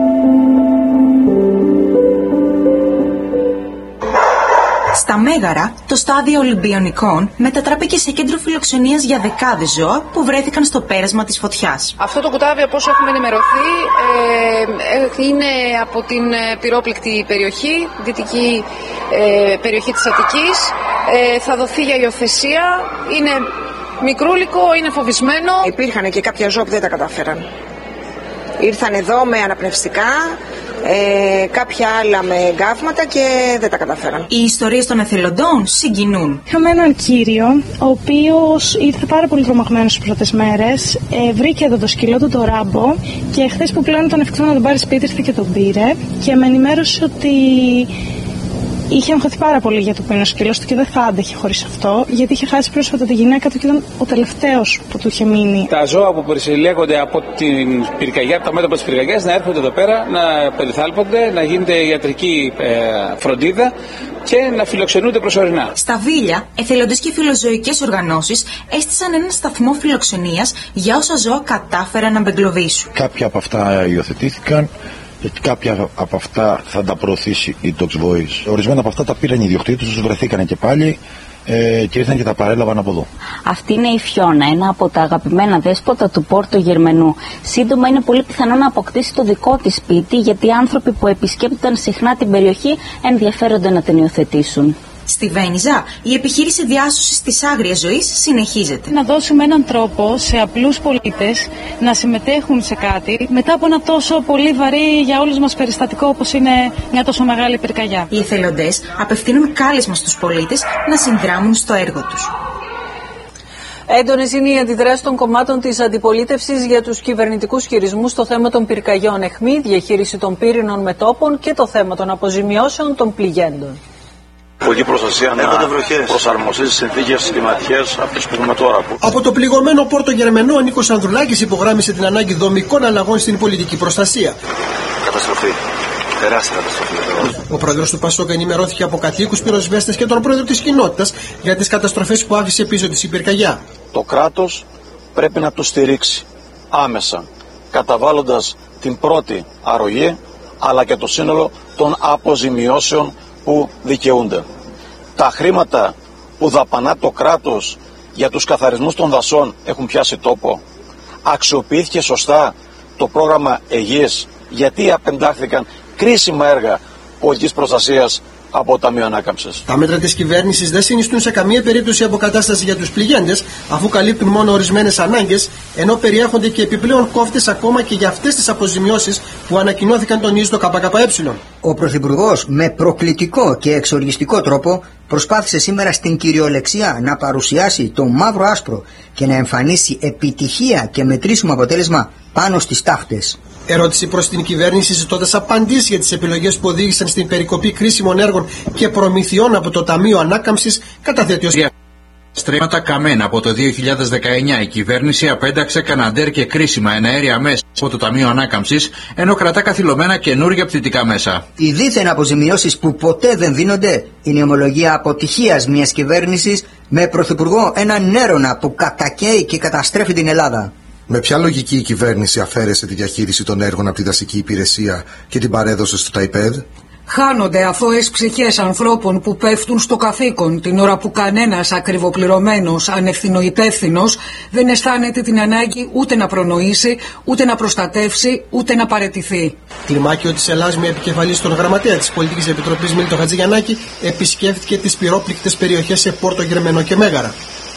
Στα Μέγαρα, το στάδιο Ολυμπιονικών μετατράπηκε σε κέντρο φιλοξενίας για δεκάδες ζώα που βρέθηκαν στο πέρασμα της φωτιάς. Αυτό το κουτάβι, από όσο έχουμε ενημερωθεί, ε, είναι από την πυρόπληκτη περιοχή, δυτική ε, περιοχή της Αττικής. Ε, θα δοθεί για υιοθεσία. Είναι μικρούλικο, είναι φοβισμένο. Υπήρχαν και κάποια ζώα που δεν τα κατάφεραν. Ήρθαν εδώ με αναπνευστικά, ε, κάποια άλλα με εγκάβματα και δεν τα καταφέραν. Οι ιστορίες των εθελοντών συγκινούν. Είχαμε έναν κύριο, ο οποίος ήρθε πάρα πολύ τρομαγμένος τις πρώτες μέρες, ε, βρήκε εδώ το σκύλο του, το Ράμπο, και χθες που πλέον ήταν εφικτό να τον πάρει σπίτι, ήρθε και τον πήρε και με ενημέρωσε ότι είχε αγχωθεί πάρα πολύ για το που είναι ο σκύλος του και δεν θα άντεχε χωρίς αυτό, γιατί είχε χάσει πρόσφατα τη γυναίκα του και ήταν ο τελευταίος που του είχε μείνει. Τα ζώα που περισυλλέγονται από την πυρκαγιά, από τα μέτωπα της πυρκαγιάς, να έρχονται εδώ πέρα, να περιθάλπονται, να γίνεται ιατρική ε, φροντίδα και να φιλοξενούνται προσωρινά. Στα Βίλια, εθελοντές και φιλοζωικές οργανώσεις έστησαν έναν σταθμό φιλοξενίας για όσα ζώα κατάφεραν να μπεγκλωβίσουν. Κάποια από αυτά υιοθετήθηκαν. Κάποια από αυτά θα τα προωθήσει η Dogs Voice. Ορισμένα από αυτά τα πήραν οι ιδιοκτήτες τους, βρεθήκαν και πάλι ε, και ήρθαν και τα παρέλαβαν από εδώ. Αυτή είναι η Φιώνα, ένα από τα αγαπημένα δέσποτα του Πόρτο Γερμενού. Σύντομα είναι πολύ πιθανό να αποκτήσει το δικό της σπίτι, γιατί οι άνθρωποι που επισκέπτονταν συχνά την περιοχή ενδιαφέρονται να την υιοθετήσουν. Στη Βένιζα, η επιχείρηση διάσωσης της άγριας ζωής συνεχίζεται. Να δώσουμε έναν τρόπο σε απλούς πολίτες να συμμετέχουν σε κάτι μετά από ένα τόσο πολύ βαρύ για όλους μας περιστατικό όπως είναι μια τόσο μεγάλη πυρκαγιά. Οι εθελοντές απευθύνουν κάλεσμα στους πολίτες να συνδράμουν στο έργο τους. Έντονες είναι οι αντιδράσεις των κομμάτων της αντιπολίτευσης για τους κυβερνητικούς χειρισμούς στο θέμα των πυρκαγιών αιχμή, διαχείριση των πύρινων μετώπων και το θέμα των αποζημιώσεων των πληγέντων. Πολιτική προστασία να προσαρμοστεί στις συνθήκες κλιματικές αυτές που έχουμε τώρα. Από το πληγωμένο Πόρτο Γερμενό, ο Νίκος Ανδρουλάκης υπογράμμισε την ανάγκη δομικών αλλαγών στην πολιτική προστασία. Καταστροφή. Τεράστια καταστροφή. Ο πρόεδρος του Πασόκ ενημερώθηκε από κατοίκους, πυροσβέστες και τον πρόεδρο της κοινότητας για τις καταστροφές που άφησε πίσω της η πυρκαγιά. Το κράτος πρέπει να του στηρίξει άμεσα, καταβάλλοντας την πρώτη αρρωγή, αλλά και το σύνολο των αποζημιώσεων που δικαιούνται. Τα χρήματα που δαπανά το κράτος για τους καθαρισμούς των δασών έχουν πιάσει τόπο. Αξιοποιήθηκε σωστά το πρόγραμμα Αιγής, γιατί απεντάχθηκαν κρίσιμα έργα πολιτικής προστασίας από το Ταμείο Ανάκαμψης. Τα μέτρα της κυβέρνησης δεν συνιστούν σε καμία περίπτωση αποκατάσταση για τους πληγέντες, αφού καλύπτουν μόνο ορισμένες ανάγκες, ενώ περιέχονται και επιπλέον κόφτες ακόμα και για αυτές τις αποζημιώσεις που ανακοινώθηκαν, τονίζει το ΚΚΕ. Ο Πρωθυπουργός με προκλητικό και εξοργιστικό τρόπο προσπάθησε σήμερα στην κυριολεξία να παρουσιάσει το μαύρο άσπρο και να εμφανίσει επιτυχία και μετρήσιμο αποτέλεσμα πάνω στις τάχτες. Ερώτηση προς την κυβέρνηση ζητώντας απαντήσεις για τις επιλογές που οδήγησαν στην περικοπή κρίσιμων έργων και προμηθειών από το Ταμείο Ανάκαμψης, καταθέτει ως στρέμματα καμένα. Από το δύο χιλιάδες δεκαεννιά η κυβέρνηση απένταξε καναντέρ και κρίσιμα εναέρια μέσα από το Ταμείο Ανάκαμψης, ενώ κρατά καθυλωμένα καινούργια πτυτικά μέσα. Οι δίθεν αποζημιώσεις που ποτέ δεν δίνονται είναι η ομολογία αποτυχίας μιας κυβέρνησης με πρωθυπουργό έναν έρωνα που κατακαίει και καταστρέφει την Ελλάδα. Με ποια λογική η κυβέρνηση αφαίρεσε τη διαχείριση των έργων από τη δασική υπηρεσία και την παρέδωσε στο ΤΑΙΠΕΔ? Χάνονται αθώες ψυχές ανθρώπων που πέφτουν στο καθήκον την ώρα που κανένας ακριβοπληρωμένος, ανευθυνοϊπεύθυνος δεν αισθάνεται την ανάγκη ούτε να προνοήσει, ούτε να προστατεύσει, ούτε να παραιτηθεί. Κλιμάκιο της Ελλάδας, με επικεφαλής τον γραμματέα της Πολιτικής Επιτροπής Μίλτο Χατζηγιαννάκη, επισκέφθηκε τις πυρόπληκτες περιοχές σε Πόρτο Γερμενό και Μέγαρα.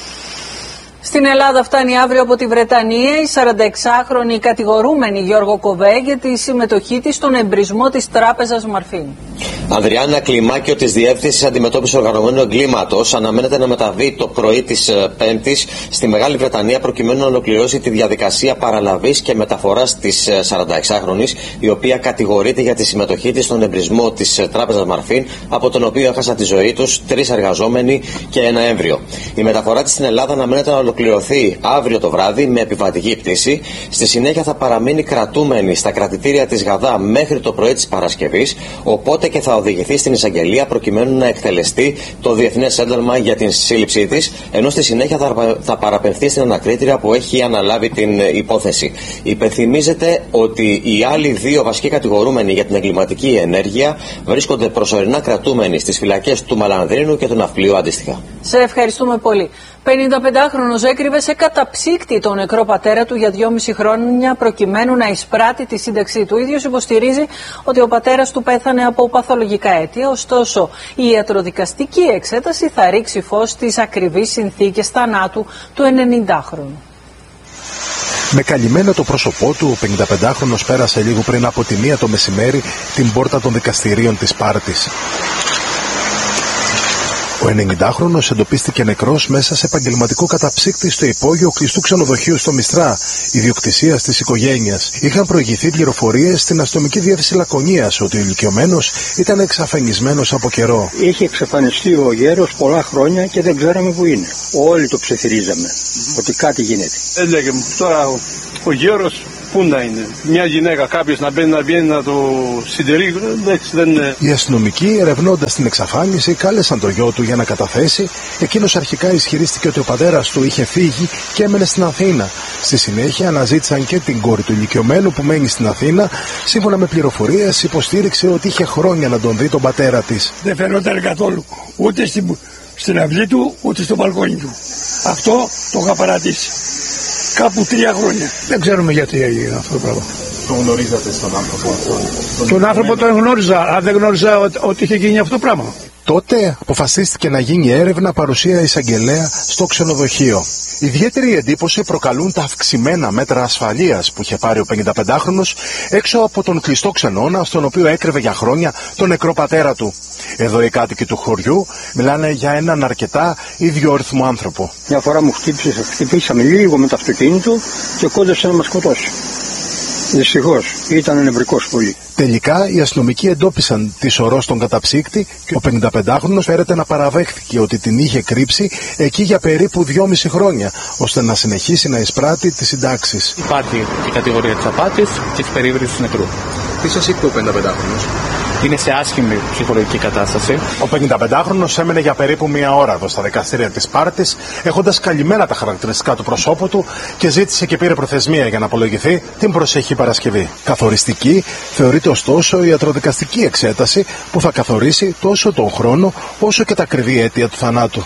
Στην Ελλάδα φτάνει αύριο από τη Βρετανία η σαρανταεξάχρονη κατηγορούμενη Γιώργο Κοβέ για τη συμμετοχή της στον εμπρισμό της τράπεζας Μαρφίν. Ανδριάννα, κλιμάκιο της Διεύθυνσης Αντιμετώπισης Οργανωμένου Εγκλήματος αναμένεται να μεταβεί το πρωί της Πέμπτης στη Μεγάλη Βρετανία προκειμένου να ολοκληρώσει τη διαδικασία παραλαβής και μεταφοράς της σαρανταεξάχρονης, η οποία κατηγορείται για τη συμμετοχή της στον εμπρισμό της τράπεζας Μαρφίν, από τον οποίο έχασαν τη ζωή τους τρεις εργαζόμενοι και ένα έμβριο. Η μεταφορά της στην Ελλάδα αναμένεται να ολοκληρωθεί αύριο το βράδυ με επιβατική πτήση. Στη συνέχεια θα παραμείνει κρατούμενη στα κρατητήρια της Γαδά μέχρι το πρωί της Παρασκευής, οπότε και θα οδηγηθεί στην εισαγγελία προκειμένου να εκτελεστεί το διεθνές ένταλμα για την σύλληψή της, ενώ στη συνέχεια θα, θα παραπεμφθεί στην ανακρίτρια που έχει αναλάβει την υπόθεση. Υπενθυμίζεται ότι οι άλλοι δύο βασικοί κατηγορούμενοι για την εγκληματική ενέργεια βρίσκονται προσωρινά κρατούμενοι στις φυλακές του Μαλανδρίνου και του Ναυπλίου αντίστοιχα. Σε ευχαριστούμε πολύ. πενηνταπεντάχρονος έκρυβε σε καταψύκτη τον νεκρό πατέρα του για δυόμιση χρόνια προκειμένου να εισπράττει τη σύνταξή του. Ο ίδιος υποστηρίζει ότι ο πατέρας του πέθανε από παθολογικά αίτια, ωστόσο η ιατροδικαστική εξέταση θα ρίξει φως στις ακριβείς συνθήκες θανάτου του ενενηντάχρονου. Με καλυμμένο το πρόσωπό του, ο πενηνταπεντάχρονος πέρασε λίγο πριν από τη μία το μεσημέρι την πόρτα των δικαστηρίων της Σπάρτης. Ο ενενηντάχρονος εντοπίστηκε νεκρός μέσα σε επαγγελματικό καταψύκτη στο υπόγειο κλειστού ξενοδοχείου στο Μιστρά, ιδιοκτησίας της οικογένειας. Είχαν προηγηθεί πληροφορίες στην αστυνομική διεύθυνση Λακωνίας ότι ο ηλικιωμένος ήταν εξαφανισμένος από καιρό. Είχε εξαφανιστεί ο γέρος πολλά χρόνια και δεν ξέραμε που είναι. Όλοι το ψιθυρίζαμε mm-hmm. ότι κάτι γίνεται. Έλεγε τώρα ο, ο γέρος πού να είναι. Μια γυναίκα, κάποιος να μπαίνει να βγαίνει να το συντηρεί. Δεν... Οι αστυνομικοί, ερευνώντας την εξαφάνιση, κάλεσαν το γιο του για να καταθέσει. Εκείνος αρχικά ισχυρίστηκε ότι ο πατέρας του είχε φύγει και έμενε στην Αθήνα. Στη συνέχεια αναζήτησαν και την κόρη του ηλικιωμένου που μένει στην Αθήνα. Σύμφωνα με πληροφορίες, υποστήριξε ότι είχε χρόνια να τον δει τον πατέρα της. Δεν φαινόταν καθόλου ούτε στην, στην αυλή του ούτε στο μπαλκόνι του. Αυτό το είχα παρατήσει. Κάπου τρία χρόνια. Δεν ξέρουμε γιατί έγινε αυτό το πράγμα. Τον γνωρίζατε στον άνθρωπο αυτό? Τον, τον άνθρωπο τον γνώριζα, αν δεν γνώριζα ότι, ότι είχε γίνει αυτό το πράγμα. Τότε αποφασίστηκε να γίνει έρευνα παρουσία εισαγγελέα στο ξενοδοχείο. Ιδιαίτερη εντύπωση προκαλούν τα αυξημένα μέτρα ασφαλείας που είχε πάρει ο πενηνταπεντάχρονος έξω από τον κλειστό ξενώνα στον οποίο έκρεβε για χρόνια τον νεκρό πατέρα του. Εδώ οι κάτοικοι του χωριού μιλάνε για έναν αρκετά ιδιόρυθμο άνθρωπο. Μια φορά μου χτύπησε, χτυπήσαμε λίγο με το αυτοκίνητο και κόντεψε να μας σκοτώσει. Δυστυχώς ήταν νευρικός πολύ. Τελικά οι αστυνομικοί εντόπισαν τη σωρό στον καταψύκτη και ο πενηνταπεντάχρονος φέρεται να παραδέχθηκε ότι την είχε κρύψει εκεί για περίπου δυόμιση χρόνια, ώστε να συνεχίσει να εισπράττει τις συντάξεις. Υπάρχει η κατηγορία της απάτης και της περίβρησης του νεκρού. Τι σας είπε ο πενηνταπεντάχρονος? Είναι σε άσχημη ψυχολογική κατάσταση. Ο πενηνταπεντάχρονος έμενε για περίπου μία ώρα εδώ στα δικαστήρια της Σπάρτης, έχοντας καλυμμένα τα χαρακτηριστικά του προσώπου του και ζήτησε και πήρε προθεσμία για να απολογηθεί την προσεχή Παρασκευή. Καθοριστική θεωρείται ωστόσο η ιατροδικαστική εξέταση που θα καθορίσει τόσο τον χρόνο όσο και τα ακριβή αίτια του θανάτου.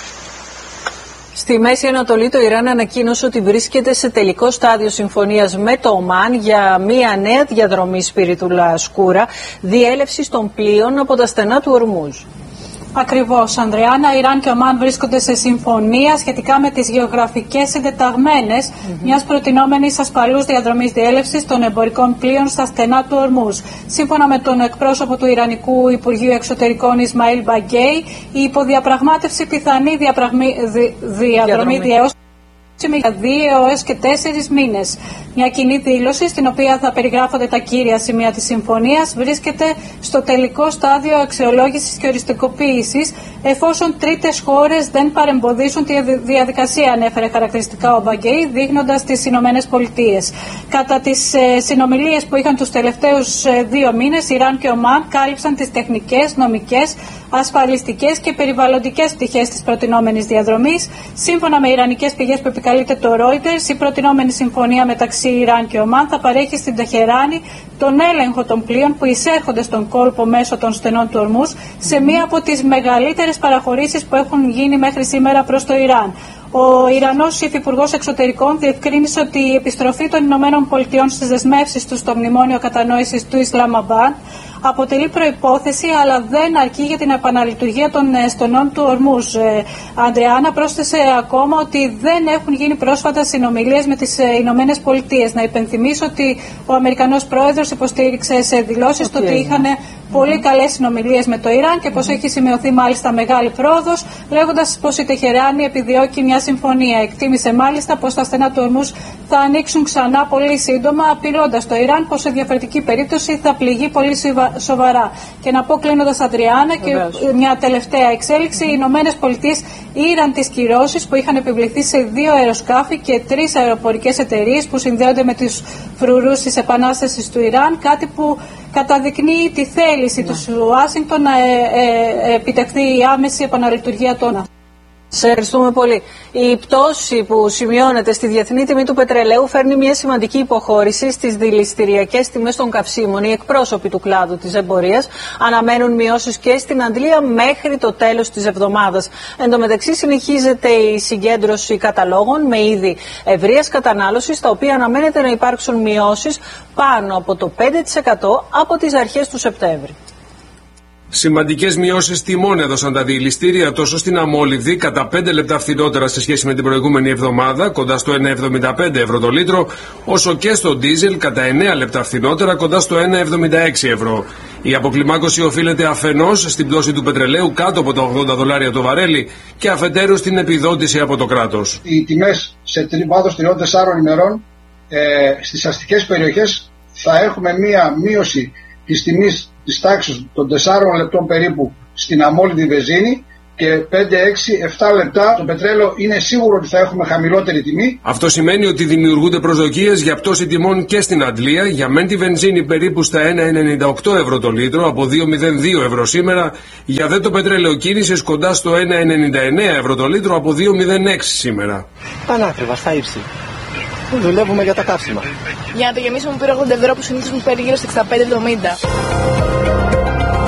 Στη Μέση Ανατολή το Ιράν ανακοίνωσε ότι βρίσκεται σε τελικό στάδιο συμφωνίας με το Ομάν για μια νέα διαδρομή σπιριτούλα σκούρα διέλευσης των πλοίων από τα στενά του Ορμούζ. Ακριβώς, Ανδρεάνα, Ιράν και Ομάν βρίσκονται σε συμφωνία σχετικά με τις γεωγραφικές συντεταγμένες mm-hmm. μιας προτινόμενης ασφαλούς διαδρομής διέλευσης των εμπορικών πλοίων στα στενά του Ορμούζ. Σύμφωνα με τον εκπρόσωπο του Ιρανικού Υπουργείου Εξωτερικών Ισμαήλ Μπαγκέι, η υποδιαπραγμάτευση πιθανή διαπραγμή... δι... διαδρομή διέωσης για δύο έως και τέσσερις μήνες. Μια κοινή δήλωση, στην οποία θα περιγράφονται τα κύρια σημεία της συμφωνίας, βρίσκεται στο τελικό στάδιο αξιολόγησης και οριστικοποίησης, εφόσον τρίτες χώρες δεν παρεμποδίσουν τη διαδικασία, ανέφερε χαρακτηριστικά ο Μπαγκέι, δείχνοντας τις Ηνωμένες Πολιτείες. Κατά τις ε, συνομιλίες που είχαν τους τελευταίους ε, δύο μήνες, Ιράν και Ομάν κάλυψαν τις τεχνικές, νομικές, ασφαλιστικές και περιβαλλοντικές πτυχές της προτινόμενης διαδρομής. Σύμφωνα με ιρανικές πηγές που επικαλείται το Reuters, η προτινόμενη συμφωνία μεταξύ Ιράν και Ομάν θα παρέχει στην Τεχεράνη τον έλεγχο των πλοίων που εισέρχονται στον κόλπο μέσω των στενών του Ορμούζ σε μία από τις μεγαλύτερες παραχωρήσεις που έχουν γίνει μέχρι σήμερα προς το Ιράν. Ο Ιρανός Υφυπουργός Εξωτερικών διευκρίνησε ότι η επιστροφή των Ηνωμένων Πολιτειών στις δεσμεύσεις του στο Μνημόνιο Κατανόησης του Ισλαμαμπάντ αποτελεί προϋπόθεση, αλλά δεν αρκεί για την επαναλειτουργία των στενών του Ορμούζ. Ε, Αντρεάνα πρόσθεσε ακόμα ότι δεν έχουν γίνει πρόσφατα συνομιλίες με τις Ηνωμένες Πολιτείες. Να υπενθυμίσω ότι ο Αμερικανός Πρόεδρος υποστήριξε σε δηλώσεις okay. ότι είχαν πολύ καλές συνομιλίες με το Ιράν και πως έχει σημειωθεί μάλιστα μεγάλη πρόοδος, λέγοντας πως η Τεχεράνη επιδιώκει μια συμφωνία. Εκτίμησε μάλιστα πως τα στενά του Ορμούζ θα ανοίξουν ξανά πολύ σύντομα, απειλώντας το Ιράν πως σε διαφορετική περίπτωση θα πληγεί πολύ σοβαρά. Και να πω κλείνοντας, Αντριάννα, και μια τελευταία εξέλιξη: οι Ηνωμένες Πολιτείες ήραν τις κυρώσεις που είχαν επιβληθεί σε δύο αεροσκάφη και τρεις αεροπορικές εταιρείες που συνδέονται με τους φρουρούς της Επανάστασης του Ιράν, κάτι που καταδεικνύει τη θέληση ναι. του Ουάσιγκτον να ε, ε, επιτευχθεί η άμεση επαναλειτουργία των. Σε ευχαριστούμε πολύ. Η πτώση που σημειώνεται στη διεθνή τιμή του πετρελαίου φέρνει μια σημαντική υποχώρηση στις δηληστηριακές τιμές των καυσίμων. Οι εκπρόσωποι του κλάδου της εμπορίας αναμένουν μειώσεις και στην αντλία μέχρι το τέλος της εβδομάδας. Εν τω μεταξύ, συνεχίζεται η συγκέντρωση καταλόγων με είδη ευρείας κατανάλωσης, τα οποία αναμένεται να υπάρξουν μειώσεις πάνω από το πέντε τοις εκατό από τις αρχές του Σεπτέμβρη. Σημαντικές μειώσεις τιμών έδωσαν τα δηληστήρια τόσο στην αμόλυβδη κατά πέντε λεπτά φθηνότερα σε σχέση με την προηγούμενη εβδομάδα, κοντά στο ένα κόμμα εβδομήντα πέντε ευρώ το λίτρο, όσο και στο ντίζελ κατά εννέα λεπτά φθηνότερα, κοντά στο ένα κόμμα εβδομήντα έξι ευρώ. Η αποκλιμάκωση οφείλεται αφενός στην πτώση του πετρελαίου κάτω από τα ογδόντα δολάρια το βαρέλι και αφετέρου στην επιδότηση από το κράτος. Οι τιμές σε βάθος τριών τεσσάρων ημερών ε, στις αστικές περιοχές θα έχουμε μία μείωση της τιμής της τάξης των τεσσάρων λεπτών περίπου στην αμόλυβδη βενζίνη και πέντε, έξι, επτά λεπτά το πετρέλαιο είναι σίγουρο ότι θα έχουμε χαμηλότερη τιμή. Αυτό σημαίνει ότι δημιουργούνται προσδοκίες για πτώση τιμών και στην αντλία, για μεν τη βενζίνη περίπου στα ένα κόμμα ενενήντα οκτώ ευρώ το λίτρο από δύο κόμμα μηδέν δύο ευρώ σήμερα, για δε το πετρέλαιο κίνησης κοντά στο ένα κόμμα ενενήντα εννέα ευρώ το λίτρο από δύο κόμμα μηδέν έξι σήμερα. Πανάκριβα, στα ύψη. Δουλεύουμε για τα καύσιμα. Για να το γεμίσω μου πήρε ογδόντα ευρώ που συνήθως μου παίρνει γύρω στα εξήντα πέντε εβδομήντα.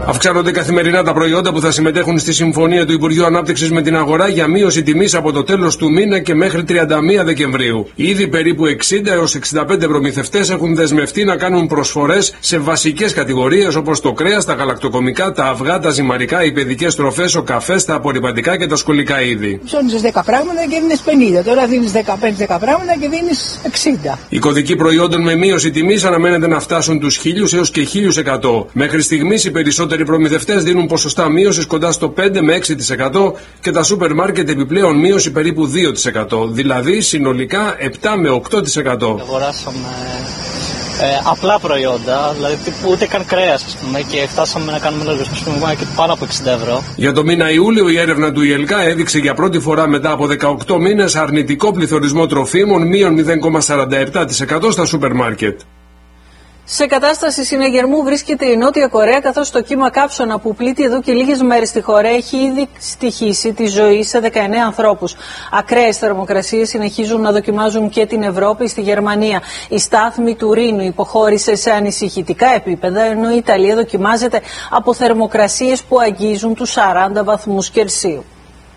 Αυξάνονται καθημερινά τα προϊόντα που θα συμμετέχουν στη συμφωνία του Υπουργείου Ανάπτυξης με την αγορά για μείωση τιμής από το τέλος του μήνα και μέχρι τριάντα μία Δεκεμβρίου. Ήδη περίπου εξήντα έως εξήντα πέντε προμηθευτές έχουν δεσμευτεί να κάνουν προσφορές σε βασικές κατηγορίες όπως το κρέας, τα γαλακτοκομικά, τα αυγά, τα ζυμαρικά, οι παιδικές τροφές, ο καφές, τα απορρυπαντικά και τα σχολικά είδη. Ψώνεις δέκα πράγματα και δίνεις πενήντα. Τώρα δίνεις δεκαπέντε δέκα πράγματα και δίνεις εξήντα. Οι κωδικοί προϊόντων με μείωση τιμής αναμένεται να φτάσουν τους χίλιους έως και χίλιους εκατό. Μέχρι στιγμής οι περισσότεροι προμηθευτές δίνουν ποσοστά μείωσης κοντά στο πέντε με έξι τοις εκατό και τα σούπερ μάρκετ επιπλέον μείωση περίπου δύο τοις εκατό. Δηλαδή συνολικά επτά με οκτώ τοις εκατό. Αγοράσαμε ε, απλά προϊόντα, δηλαδή ούτε καν κρέας, ας πούμε, και φτάσαμε να κάνουμε λογαριασμό και πάνω από εξήντα ευρώ. Για το μήνα Ιούλιο η έρευνα του ΙΕΛΚΑ έδειξε για πρώτη φορά μετά από δεκαοκτώ μήνες αρνητικό πληθωρισμό τροφίμων μείον μηδέν κόμμα σαράντα επτά τοις εκατό στα σούπερ μάρκετ. Σε κατάσταση συναγερμού βρίσκεται η Νότια Κορέα, καθώς το κύμα κάψωνα που πλήττει εδώ και λίγες μέρες στη χώρα έχει ήδη στοιχήσει τη ζωή σε δεκαεννέα ανθρώπους. Ακραίες θερμοκρασίες συνεχίζουν να δοκιμάζουν και την Ευρώπη. Στη Γερμανία η στάθμη του Ρήνου υποχώρησε σε ανησυχητικά επίπεδα, ενώ η Ιταλία δοκιμάζεται από θερμοκρασίες που αγγίζουν τους σαράντα βαθμούς Κελσίου.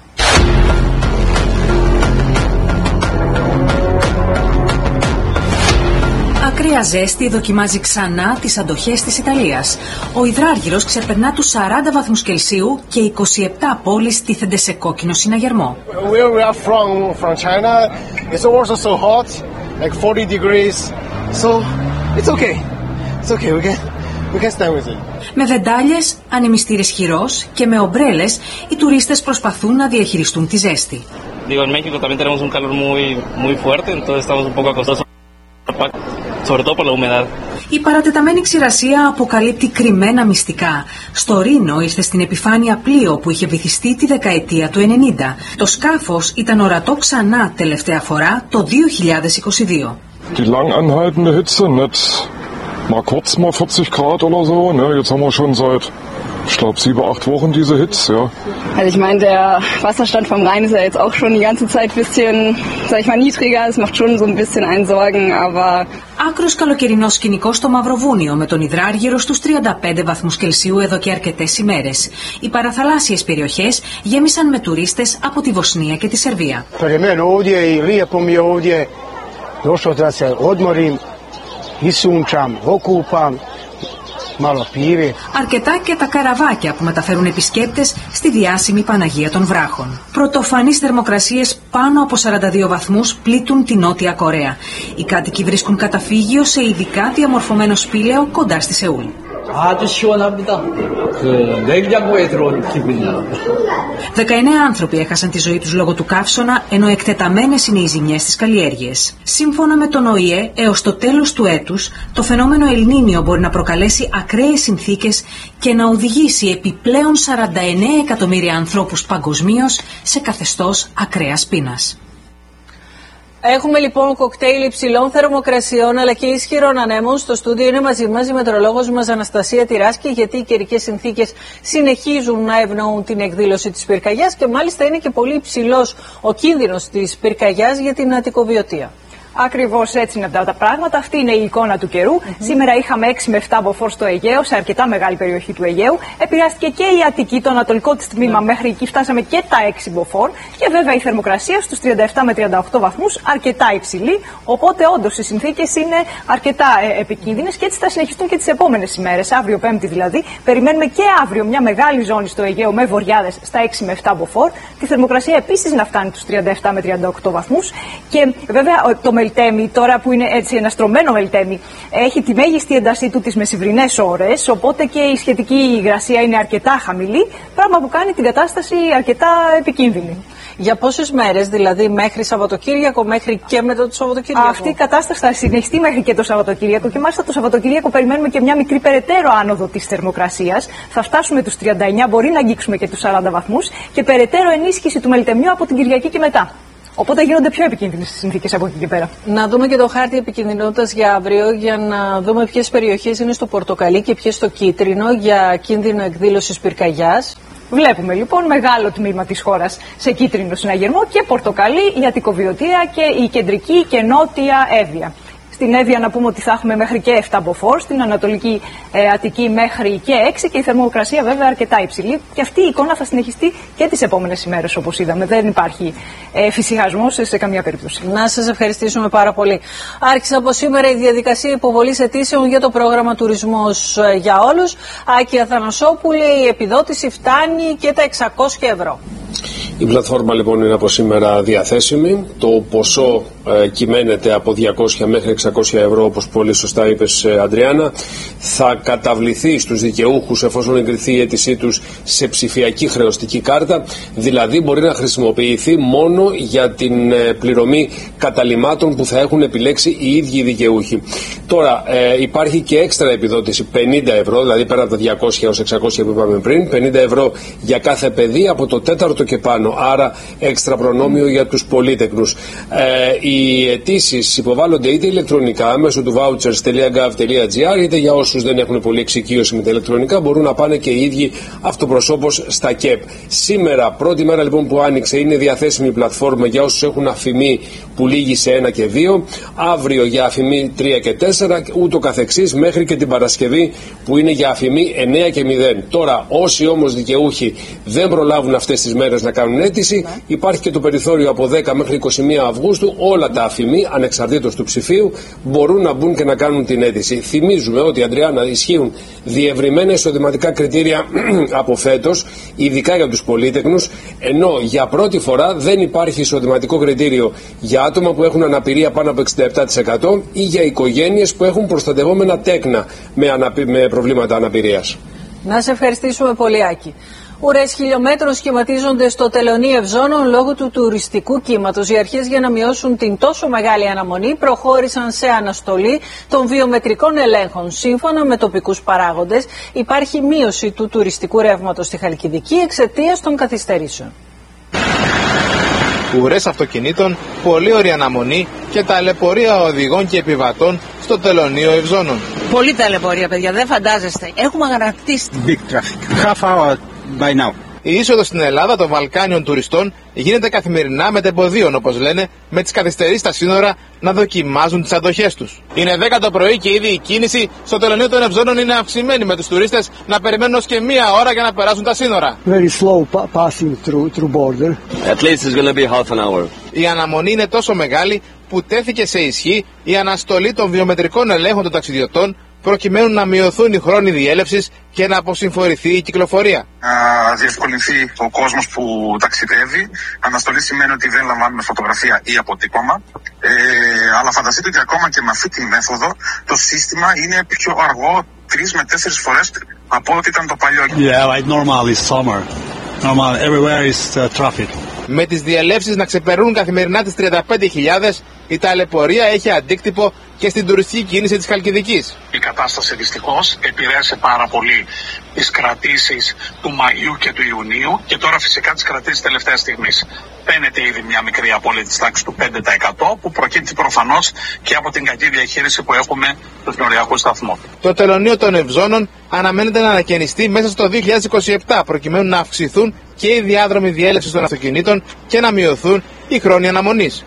Ακραία ζέστη δοκιμάζει ξανά τις αντοχές της Ιταλίας. Ο υδράργυρος ξεπερνά τους σαράντα βαθμούς Κελσίου και είκοσι επτά πόλεις τίθενται σε κόκκινο συναγερμό. Where we are from, from China, it's also so hot, like forty degrees. So it's okay. It's okay. We can we can stand with it. Με βεντάλιες, ανεμιστήρες χειρός και με ομπρέλες, οι τουρίστες προσπαθούν να διαχειριστούν τη ζέστη. Digo, en México también tenemos un calor muy muy fuerte, entonces estamos un poco acostados. Η παρατεταμένη ξηρασία αποκαλύπτει κρυμμένα μυστικά. Στο Ρήνο ήρθε στην επιφάνεια πλοίο που είχε βυθιστεί τη δεκαετία του ενενήντα. Το σκάφος ήταν ορατό ξανά τελευταία φορά το δύο χιλιάδες είκοσι δύο. Die lang anhaltende Hitze, nicht mal kurz mal vierzig Grad oder so, ne? Jetzt haben wir schon seit, ich glaube, sieben, acht Wochen diese Hitze, ja. Also ich meine, der Wasserstand vom Rhein ist ja jetzt auch schon die ganze Zeit ein bisschen, sag ich mal, niedriger. Es macht schon so ein bisschen einen Sorgen, aber... Άκρος καλοκαιρινό σκηνικό στο Μαυροβούνιο, με τον υδράργυρο στους τριάντα πέντε βαθμούς Κελσίου εδώ και αρκετές ημέρες. Οι παραθαλάσσιες περιοχές γέμισαν με τουρίστες από τη Βοσνία και τη Σερβία. Αρκετά και τα καραβάκια που μεταφέρουν επισκέπτες στη διάσημη Παναγία των Βράχων. Πρωτοφανείς θερμοκρασίες πάνω από σαράντα δύο βαθμούς πλήττουν τη Νότια Κορέα. Οι κάτοικοι βρίσκουν καταφύγιο σε ειδικά διαμορφωμένο σπήλαιο κοντά στη Σεούλ. δεκαεννέα άνθρωποι έχασαν τη ζωή τους λόγω του καύσωνα, ενώ εκτεταμένες είναι οι ζημιές στις καλλιέργειες. Σύμφωνα με τον Ο Η Ε, έως το τέλος του έτους, το φαινόμενο Ελνίνιο μπορεί να προκαλέσει ακραίες συνθήκες και να οδηγήσει επιπλέον σαράντα εννέα εκατομμύρια ανθρώπους παγκοσμίως σε καθεστώς ακραίας πείνας. Έχουμε λοιπόν κοκτέιλ υψηλών θερμοκρασιών αλλά και ισχυρών ανέμων. Στο στούντιο είναι μαζί μας η μετεωρολόγος μας Αναστασία Τυράσκη, γιατί οι καιρικές συνθήκες συνεχίζουν να ευνοούν την εκδήλωση της πυρκαγιάς και μάλιστα είναι και πολύ υψηλός ο κίνδυνος της πυρκαγιάς για την αττικοβιωτεία. Ακριβώς έτσι είναι αυτά τα πράγματα. Αυτή είναι η εικόνα του καιρού. Mm-hmm. Σήμερα είχαμε έξι με επτά μποφόρ στο Αιγαίο, σε αρκετά μεγάλη περιοχή του Αιγαίου. Επηρεάστηκε και η Αττική, το ανατολικό της τμήμα, mm-hmm. μέχρι εκεί φτάσαμε και τα έξι μποφόρ. Και βέβαια η θερμοκρασία στους τριάντα επτά με τριάντα οκτώ βαθμούς, αρκετά υψηλή. Οπότε όντως οι συνθήκες είναι αρκετά ε, επικίνδυνες και έτσι θα συνεχιστούν και τις επόμενες ημέρες. Αύριο, Πέμπτη δηλαδή, περιμένουμε και αύριο μια μεγάλη ζώνη στο Αιγαίο με βοριάδες στα έξι με επτά μποφόρ. Τη θερμοκρασία επίσης να φτάνει τους τριάντα επτά με τριάντα οκτώ βαθμούς. Και βέβαια το Μελτέμι, τώρα που είναι έτσι ένα στρωμένο Μελτέμι, έχει τη μέγιστη έντασή του τις μεσημβρινές ώρες, οπότε και η σχετική υγρασία είναι αρκετά χαμηλή, πράγμα που κάνει την κατάσταση αρκετά επικίνδυνη. Για πόσες μέρες, δηλαδή μέχρι Σαββατοκύριακο, μέχρι και μετά το Σαββατοκύριακο? Αυτή η κατάσταση θα συνεχιστεί μέχρι και το Σαββατοκύριακο και μάλιστα το Σαββατοκύριακο περιμένουμε και μια μικρή περαιτέρω άνοδο της θερμοκρασίας. Θα φτάσουμε τους τριάντα εννέα, μπορεί να αγγίξουμε και τους σαράντα βαθμούς και περαιτέρω ενίσχυση του Μελτεμιού από την Κυριακή και μετά. Οπότε γίνονται πιο επικίνδυνες τις συνθήκες από εκεί και πέρα. Να δούμε και το χάρτη επικινδυνότητας για αύριο, για να δούμε ποιες περιοχές είναι στο πορτοκαλί και ποιες στο κίτρινο για κίνδυνο εκδήλωσης πυρκαγιάς. Βλέπουμε λοιπόν μεγάλο τμήμα της χώρας σε κίτρινο συναγερμό και πορτοκαλί, η Αττικοβιωτεία και η κεντρική και νότια Εύβοια. Στην Εύβοια να πούμε ότι θα έχουμε μέχρι και επτά μποφόρ, στην Ανατολική ε, Αττική μέχρι και έξι και η θερμοκρασία βέβαια αρκετά υψηλή. Και αυτή η εικόνα θα συνεχιστεί και τις επόμενες ημέρες, όπως είδαμε. Δεν υπάρχει ε, φυσιασμός σε, σε καμία περίπτωση. Να σας ευχαριστήσουμε πάρα πολύ. Άρχισε από σήμερα η διαδικασία υποβολής αιτήσεων για το πρόγραμμα Τουρισμός για Όλους. Άκη Αθανασόπουλη, η επιδότηση φτάνει και τα εξακόσια ευρώ. Η πλατφόρμα λοιπόν είναι από σήμερα διαθέσιμη. Το ποσό ε, κυμαίνεται από διακόσια μέχρι εξακόσια ευρώ, όπως πολύ σωστά είπες, ε, Αντριάννα. Θα καταβληθεί στους δικαιούχους εφόσον εγκριθεί η αίτησή τους σε ψηφιακή χρεωστική κάρτα, δηλαδή μπορεί να χρησιμοποιηθεί μόνο για την ε, πληρωμή καταλυμάτων που θα έχουν επιλέξει οι ίδιοι οι δικαιούχοι. Τώρα ε, υπάρχει και έξτρα επιδότηση πενήντα ευρώ, δηλαδή πέρα από τα διακόσια έως εξακόσια που είπαμε πριν, πενήντα ευρώ για κάθε παιδί από το τέταρτο και πάνω. Άρα έξτρα προνόμιο για τους πολύτεκνους. Ε, οι αιτήσεις υποβάλλονται είτε ηλεκτρονικά μέσω του vouchers τελεία gov τελεία gr, είτε για όσους δεν έχουν πολύ εξοικείωση με τα ηλεκτρονικά μπορούν να πάνε και οι ίδιοι αυτοπροσώπως στα ΚΕΠ. Σήμερα, πρώτη μέρα λοιπόν που άνοιξε, είναι διαθέσιμη η πλατφόρμα για όσους έχουν αφημί που λήγει σε ένα και δύο, αύριο για αφημί τρία και τέσσερα, ούτω καθεξής μέχρι και την Παρασκευή που είναι για αφημί εννέα και μηδέν. Τώρα, όσοι όμως δικαιούχοι δεν προλάβουν αυτές τις μέρες να κάνουν αίτηση, ναι. Υπάρχει και το περιθώριο από δέκα μέχρι είκοσι μία Αυγούστου. Όλα τα αφημί, ανεξαρτήτως του ψηφίου, μπορούν να μπουν και να κάνουν την αίτηση. Θυμίζουμε ότι, Αντριάννα, ισχύουν διευρυμένα εισοδηματικά κριτήρια από φέτος, ειδικά για τους πολύτεκνους, ενώ για πρώτη φορά δεν υπάρχει εισοδηματικό κριτήριο για άτομα που έχουν αναπηρία πάνω από εξήντα επτά τοις εκατό ή για οικογένειες που έχουν προστατευόμενα τέκνα με, αναπη... με προβλήματα αναπηρίας. Να σε ευχαριστήσουμε πολύ, Άκη. Ουρές χιλιόμετρων σχηματίζονται στο τελωνείο Ευζώνων λόγω του τουριστικού κύματος. Οι αρχές, για να μειώσουν την τόσο μεγάλη αναμονή, προχώρησαν σε αναστολή των βιομετρικών ελέγχων. Σύμφωνα με τοπικούς παράγοντες, υπάρχει μείωση του τουριστικού ρεύματος στη Χαλκιδική εξαιτίας των καθυστερήσεων. Ουρές αυτοκινήτων, πολύ ωραία αναμονή και ταλαιπωρία οδηγών και επιβατών στο τελωνείο Ευζώνων. Πολύ ταλαιπωρία, παιδιά, δεν φαντάζεστε. Έχουμε αγανακτήσει. Big traffic. Half hour by now. Η είσοδος στην Ελλάδα των Βαλκάνιων τουριστών γίνεται καθημερινά μετεμποδίων, όπως λένε, με τις καθυστερήσεις στα σύνορα να δοκιμάζουν τις αντοχές τους. Είναι δέκα το πρωί και ήδη η κίνηση στο τελωνείο των Ευζώνων είναι αυξημένη, με τους τουρίστες να περιμένουν ως και μία ώρα για να περάσουν τα σύνορα. Very slow passing through, through border. At least it's going to be half an hour. Η αναμονή είναι τόσο μεγάλη που τέθηκε σε ισχύ η αναστολή των βιομετρικών ελέγχων των ταξιδιωτών, προκειμένου να μειωθούν οι χρόνοι διέλευσης και να αποσυμφορηθεί η κυκλοφορία. Να διευκολυνθεί ο κόσμος που ταξιδεύει. Αναστολή σημαίνει ότι δεν λαμβάνουμε φωτογραφία ή αποτύπωμα. Ε, αλλά φανταστείτε ότι ακόμα και με αυτή τη μέθοδο το σύστημα είναι πιο αργό τρεις με τέσσερις φορές από ό,τι ήταν το παλιό. Yeah, like normal is summer. Normal everywhere is uh, traffic. Με τις διελεύσεις να ξεπερνούν καθημερινά τις τριάντα πέντε χιλιάδες, η ταλαιπωρία έχει αντίκτυπο και στην τουριστική κίνηση της Χαλκιδικής. Η κατάσταση δυστυχώς επηρέασε πάρα πολύ τις κρατήσεις του Μαΐου και του Ιουνίου και τώρα φυσικά τις κρατήσεις τελευταίας στιγμής. Φαίνεται ήδη μια μικρή απώλεια της τάξης του πέντε τοις εκατό που προκύπτει προφανώς και από την κακή διαχείριση που έχουμε στους νοριακούς σταθμούς. Το τελωνείο των Ευζώνων αναμένεται να ανακαινιστεί μέσα στο δύο χιλιάδες είκοσι επτά προκειμένου να αυξηθούν και οι διάδρομοι διέλευσης των αυτοκινήτων και να μειωθούν οι χρόνοι αναμονής.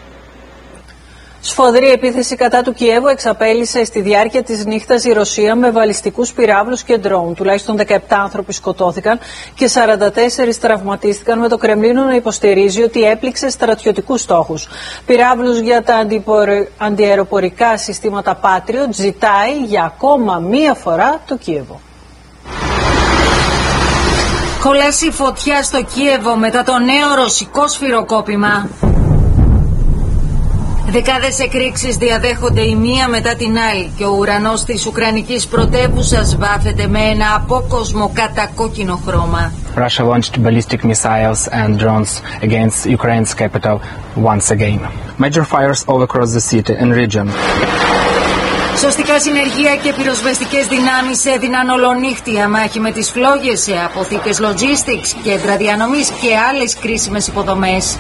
Σφοδρή επίθεση κατά του Κιέβου εξαπέλυσε στη διάρκεια της νύχτας η Ρωσία με βαλιστικούς πυράβλους και ντρόουν. Τουλάχιστον δεκαεπτά άνθρωποι σκοτώθηκαν και σαράντα τέσσερις τραυματίστηκαν, με το Κρεμλίνο να υποστηρίζει ότι έπληξε στρατιωτικούς στόχους. Πυράβλους για τα αντιαεροπορικά συστήματα Patriot ζητάει για ακόμα μία φορά το Κίεβο. Κολέσει φωτιά στο Κίεβο μετά το νέο ρωσικό σφυροκόπημα. Δεκάδες εκρήξεις διαδέχονται η μία μετά την άλλη και ο ουρανός της Ουκρανικής πρωτεύουσας βάφεται με ένα απόκοσμο κατακόκκινο χρώμα. Russia launched ballistic missiles and drones against Ukraine's capital once again. Major fires all across the city and region. Σωστικά συνεργεία και πυροσβεστικές δυνάμεις έδιναν ολονύχτια μάχη με τις φλόγες σε αποθήκες logistics, κέντρα διανομής και άλλες κρίσιμες υποδομές.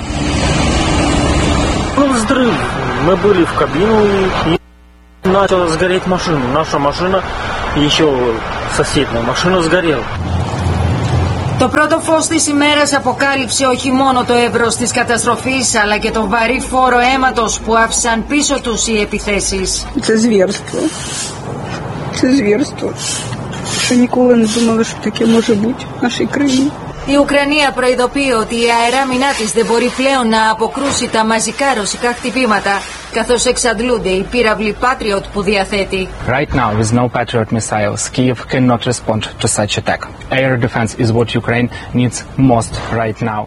Ну, взрыв. Мы были в кабину и начала сгореть машину. Наша машина, еще соседняя машина сгорела. Το πρώτο φως της ημέρας αποκάλυψε όχι μόνο το εύρος της καταστροφής, αλλά και τον βαρύ φόρο αίματος που άφησαν πίσω τους οι επιθέσεις. Це звірство. Це звірство. Що ніколи не думали, що таке може бути в нашій країні. Η Ουκρανία προειδοποιεί ότι η αεράμινά της δεν μπορεί πλέον να αποκρούσει τα μαζικά ρωσικά χτυπήματα, καθώς εξαντλούνται οι πύραυλοι Patriot που διαθέτει. Right now, with no Patriot missiles, Kyiv cannot respond to such attack. Air defense is what Ukraine needs most right now.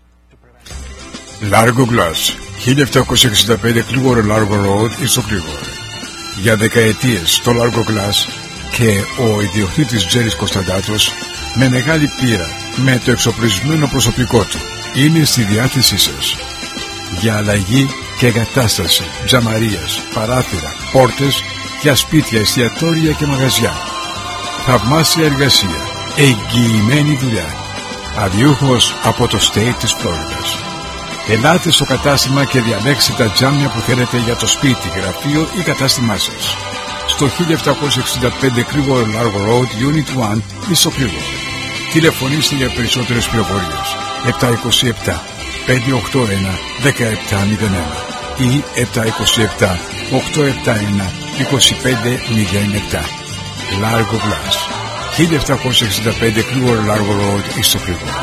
Largo Glass, χίλια επτακόσια εξήντα πέντε Κλίγορο Largo Road, Ιστοκλίγορο. Για δεκαετίες το Largo Glass και ο ιδιοκτήτης Τζέρης Κωνσταντάτος, με μεγάλη πείρα, με το εξοπλισμένο προσωπικό του, είναι στη διάθεσή σας. Για αλλαγή και εγκατάσταση τζαμαρίας, παράθυρα, πόρτες για σπίτια, εστιατόρια και μαγαζιά. Θαυμάσια εργασία, εγγυημένη δουλειά. Αδιούχος από το state της Φλόριδας. Ελάτε στο κατάστημα και διαλέξτε τα τζάμια που θέλετε για το σπίτι, γραφείο ή κατάστημά σας. Στο χίλια επτακόσια εξήντα πέντε Κρίγορο Largo Road, Unit ένα, Ιστοκλίγορο. Τηλεφωνήστε για περισσότερες πληροφορίες επτακόσια είκοσι επτά πεντακόσια ογδόντα ένα δεκαεπτά μηδέν ένα ή επτακόσια είκοσι επτά οκτακόσια εβδομήντα ένα είκοσι πέντε μηδέν επτά. Largo Glass, χίλια επτακόσια εξήντα πέντε Κρίγορο Largo Road, Ιστοκλίγορο.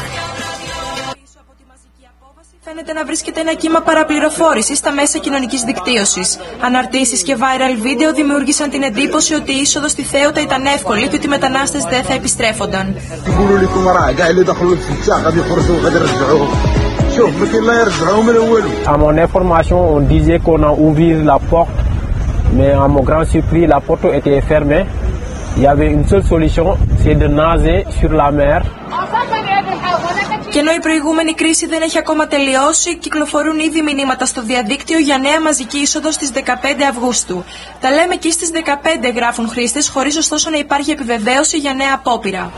Φαίνεται να βρίσκεται ένα κύμα παραπληροφόρησης στα μέσα κοινωνικής δικτύωσης. Αναρτήσεις και viral βίντεο δημιούργησαν την εντύπωση ότι η είσοδος στη Θέοτα ήταν εύκολη και ότι οι μετανάστες δεν θα επιστρέφονταν. À mon information, on disait qu'on a ouvert la porte, mais à mon grand surpris, la porte était fermée. Il y avait une seule solution, c'est de nager sur la mer. Και ενώ η προηγούμενη κρίση δεν έχει ακόμα τελειώσει, κυκλοφορούν ήδη μηνύματα στο διαδίκτυο για νέα μαζική είσοδο στις δεκαπέντε Αυγούστου. Τα λέμε και στις δεκαπέντε, γράφουν χρήστες, χωρίς ωστόσο να υπάρχει επιβεβαίωση για νέα απόπειρα.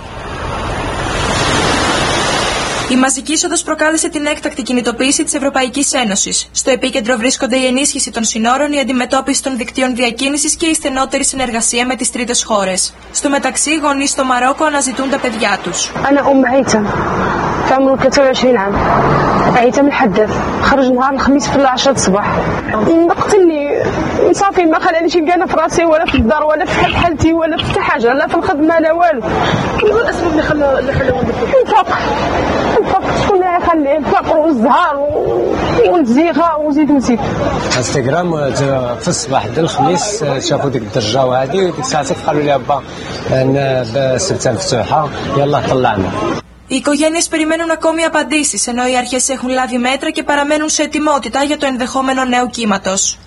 Η μαζική είσοδος προκάλεσε την έκτακτη κινητοποίηση της Ευρωπαϊκής Ένωσης. Στο επίκεντρο βρίσκονται η ενίσχυση των συνόρων, η αντιμετώπιση των δικτύων διακίνησης και η στενότερη συνεργασία με τις τρίτες χώρες. Στο μεταξύ, οι γονείς στο Μαρόκο αναζητούν τα παιδιά τους. عمره ثلاثة وعشرين عام عيتم الحدث خرج نهار الخميس في العشرة الصباح قتلني صافي ما خلانيش نلقى في راسي ولا في الدار ولا في حالتي ولا في حتى حاجه لا في الخدمه لا والو. شنو الاسباب اللي خلى اللي خلاهم الفقر الفقر شكون اللي يخليه الفقر والزهار والزيغه وزيد وزيد. انستغرام في الصباح ديال الخميس شافوا ديك الدرجه وهذه وديك الساعه قالوا لي ابا السبته مفتوحه يلا طلعنا. Οι οικογένειες περιμένουν ακόμη απαντήσεις, ενώ οι αρχές έχουν λάβει μέτρα και παραμένουν σε ετοιμότητα για το ενδεχόμενο νέο κύματος.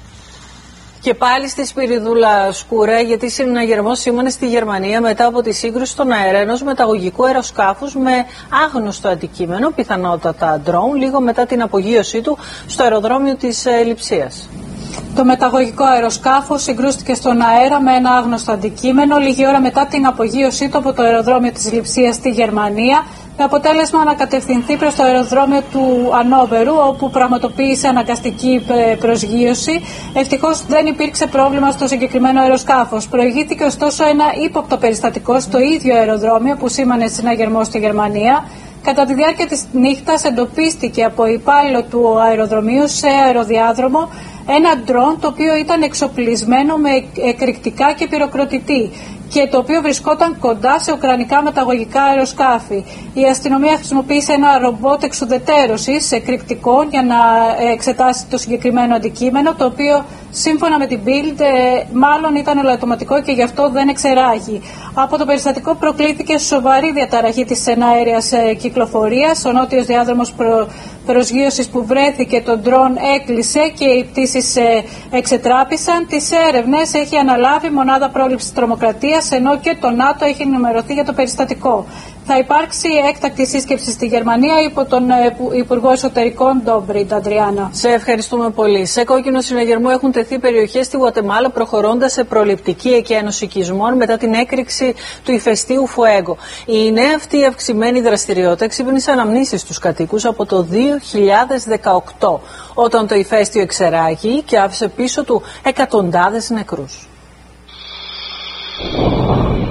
Και πάλι στη Σπυριδούλα σκούρα, γιατί συναγερμός σήμανε στη Γερμανία μετά από τη σύγκρουση στον αέρα ενός μεταγωγικού αεροσκάφους με άγνωστο αντικείμενο, πιθανότατα ντρόουν, λίγο μετά την απογείωσή του στο αεροδρόμιο της Λειψίας. Το μεταγωγικό αεροσκάφο συγκρούστηκε στον αέρα με ένα άγνωστο αντικείμενο λίγη ώρα μετά την απογείωσή του από το αεροδρόμιο της Λειψίας στη Γερμανία, με αποτέλεσμα να κατευθυνθεί προς το αεροδρόμιο του Ανόβερου, όπου πραγματοποίησε αναγκαστική προσγείωση. Ευτυχώς δεν υπήρξε πρόβλημα στο συγκεκριμένο αεροσκάφος. Προηγήθηκε ωστόσο ένα ύποπτο περιστατικό στο ίδιο αεροδρόμιο που σήμανε συναγερμό στη Γερμανία. Κατά τη διάρκεια της νύχτας εντοπίστηκε από υπάλληλο του αεροδρομίου σε αεροδιάδρομο ένα ντρόν το οποίο ήταν εξοπλισμένο με εκρηκτικά και πυροκροτητή και το οποίο βρισκόταν κοντά σε ουκρανικά μεταγωγικά αεροσκάφη. Η αστυνομία χρησιμοποίησε ένα ρομπότ εξουδετερώσης εκρηκτικών για να εξετάσει το συγκεκριμένο αντικείμενο, το οποίο σύμφωνα με την Bild μάλλον ήταν ολοαυτοματικό και γι' αυτό δεν εξεράγει. Από το περιστατικό προκλήθηκε σοβαρή διαταραχή της εναέριας κυκλοφορίας. Ο νότιος διάδρομος προ... προσγείωσης που βρέθηκε το ντρόν έκλεισε και οι πτήσεις εξετράπησαν. Τις έρευνες έχει αναλάβει η Μονάδα Πρόληψης Τρομοκρατίας, ενώ και το ΝΑΤΟ έχει ενημερωθεί για το περιστατικό. Θα υπάρξει έκτακτη σύσκεψη στη Γερμανία υπό τον Υπουργό Εσωτερικών Ντόμπριντ, Αντριάννα. Σε ευχαριστούμε πολύ. Σε κόκκινο συναγερμό έχουν τεθεί περιοχές στη Γουατεμάλα, προχωρώντας σε προληπτική εκένωση οικισμών μετά την έκρηξη του ηφαιστείου Φουέγκο. Η νέα αυτή αυξημένη δραστηριότητα ξύπνησε αναμνήσεις στους κατοίκους από το δύο χιλιάδες δεκαοκτώ, όταν το ηφαίστειο εξεράγει και άφησε πίσω του εκατοντάδες νεκρούς.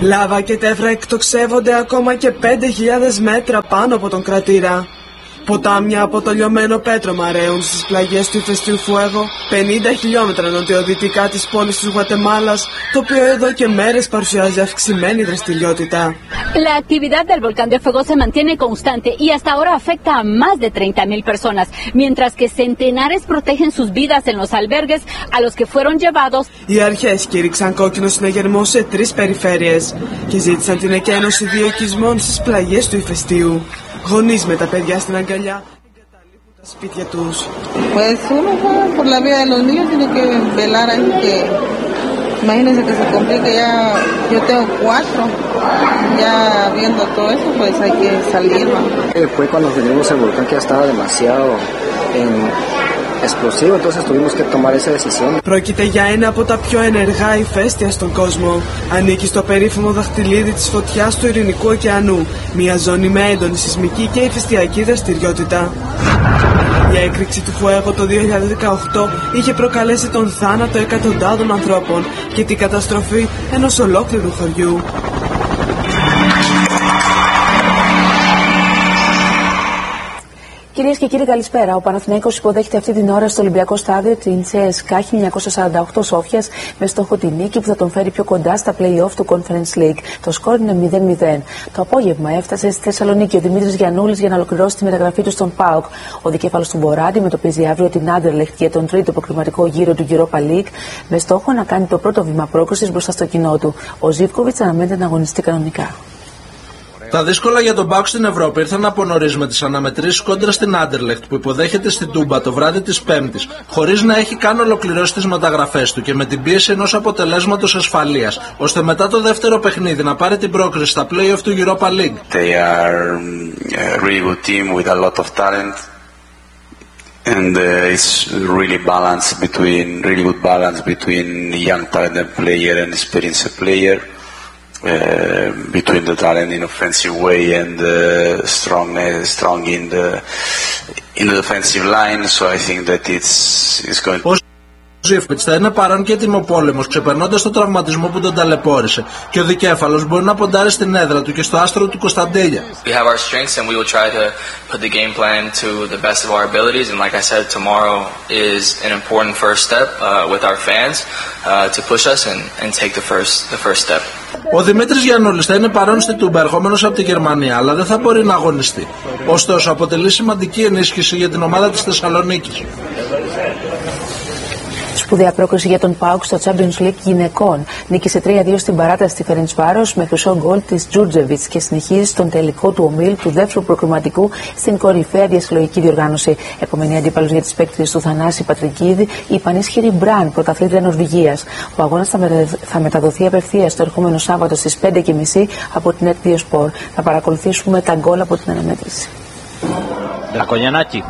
Λάβα και τέφρα εκτοξεύονται ακόμα και πέντε χιλιάδες μέτρα πάνω από τον κρατήρα. Ποτάμια από το λιωμένο πέτρωμα ρέουν στις πλαγιές του ηφαιστείου Φουέγο, πενήντα χιλιόμετρα νοτιοδυτικά της πόλης της Γουατεμάλας, το οποίο εδώ και μέρες παρουσιάζει αυξημένη δραστηριότητα. La actividad del volcán de fuego se mantiene constante y hasta ahora afecta a más de treinta mil personas, mientras que centenares protegen sus vidas en los albergues a los que fueron llevados. Οι αρχές κήρυξαν κόκκινο συναγερμό σε τρεις περιφέρειες και ζήτησαν την εκένωση δύο οικισμών στις πλαγιές του ηφαιστείου. Γονείς με τα παιδιά στην αγκαλιά εγκαταλείπουν τα σπίτια τους. Pues uno por la vida de los niños tiene que velar ahí que imagínense que se complique ya, yo tengo cuatro, ya viendo todo eso pues hay que salir. Fue cuando tenemos el volcán que ya estaba demasiado en explosivo, entonces tuvimos que tomar esa decisión. Πρόκειται για ένα από τα πιο ενεργά ηφαίστεια στον κόσμο. Ανήκει στο περίφημο δαχτυλίδι της φωτιάς του Ειρηνικού ωκεανού, μια ζώνη με έντονη σεισμική και ηφαιστειακή δραστηριότητα. Η έκρηξη του Φουέγο το δύο χιλιάδες δεκαοκτώ είχε προκαλέσει τον θάνατο εκατοντάδων ανθρώπων και την καταστροφή ενός ολόκληρου χωριού. Κυρίες και κύριοι, καλησπέρα. Ο Παναθηναϊκός υποδέχεται αυτή την ώρα στο Ολυμπιακό Στάδιο την ΣΕΣΚΑ χίλια εννιακόσια σαράντα οκτώ Σόφιας με στόχο τη νίκη που θα τον φέρει πιο κοντά στα play-off του Conference League. Το σκορ είναι μηδέν μηδέν. Το απόγευμα έφτασε στη Θεσσαλονίκη ο Δημήτρης Γιαννούλης για να ολοκληρώσει τη μεταγραφή του στον ΠΑΟΚ. Ο δικέφαλος του Μπορά αντιμετωπίζει αύριο την Άντερλεχτ για τον τρίτο προκριματικό γύρο του Europa League με στόχο να κάνει το πρώτο βήμα πρόκρισης μπροστά στο κοινό του. Ο Ζίβκοβιτς αναμένεται να αγωνιστεί κανονικά. Τα δύσκολα για τον ΠΑΟΚ στην Ευρώπη ήρθαν από νωρίς με τις αναμετρήσεις κόντρα στην Άντερλεχτ που υποδέχεται στην Τούμπα το βράδυ της Πέμπτης, χωρίς να έχει καν ολοκληρώσει τις μεταγραφές του και με την πίεση ενός αποτελέσματος ασφαλείας, ώστε μετά το δεύτερο παιχνίδι να πάρει την πρόκριση στα play-off του Europa League. They are a really good team with a lot of talent and uh, it's really balanced between really good balance between young talented player and experienced player. Uh, between the talent in offensive way and uh, strong uh, strong in the in the defensive line, so I think that it's it's going to... Ο Ζίβκοβιτς θα είναι παρόν και τιμοπόλεμος, ξεπερνώντας το τραυματισμό που τον ταλαιπώρησε, και ο δικέφαλος μπορεί να ποντάρει στην έδρα του και στο άστρο του Κωνσταντέλια. We have our strengths and we will try to put the game plan to the best of our abilities, and like I said, tomorrow is an important first step uh, with our fans uh, to push us and and take the first the first step. Ο Δημήτρης Γιαννούλης θα είναι παρόν στη Τούμπα, ερχόμενος από τη Γερμανία, αλλά δεν θα μπορεί να αγωνιστεί. Ωστόσο, αποτελεί σημαντική ενίσχυση για την ομάδα της Θεσσαλονίκης. Σπουδαία πρόκριση για τον ΠΑΟΚ στο Champions League γυναικών. Νίκησε τρία δύο στην παράταση στη Φερεντσβάρος με χρυσό γκολ της Τζούρτζεβιτς και συνεχίζει στον τελικό του ομίλου του δεύτερου προκριματικού στην κορυφαία διασυλλογική διοργάνωση. Επόμενη αντίπαλος για τις παίκτριες του Θανάση Πατρικίδη, η πανίσχυρη Μπραν, πρωταθλήτρια Νορβηγίας. Ο αγώνας θα, μετα... θα μεταδοθεί απευθείας το ερχόμενο Σάββατο στις πέντε και μισή από την ΕΤ δύο Σπορ. Θα παρακολουθήσουμε τα γκολ από την αναμέτρηση. Δρακογιαννάκη.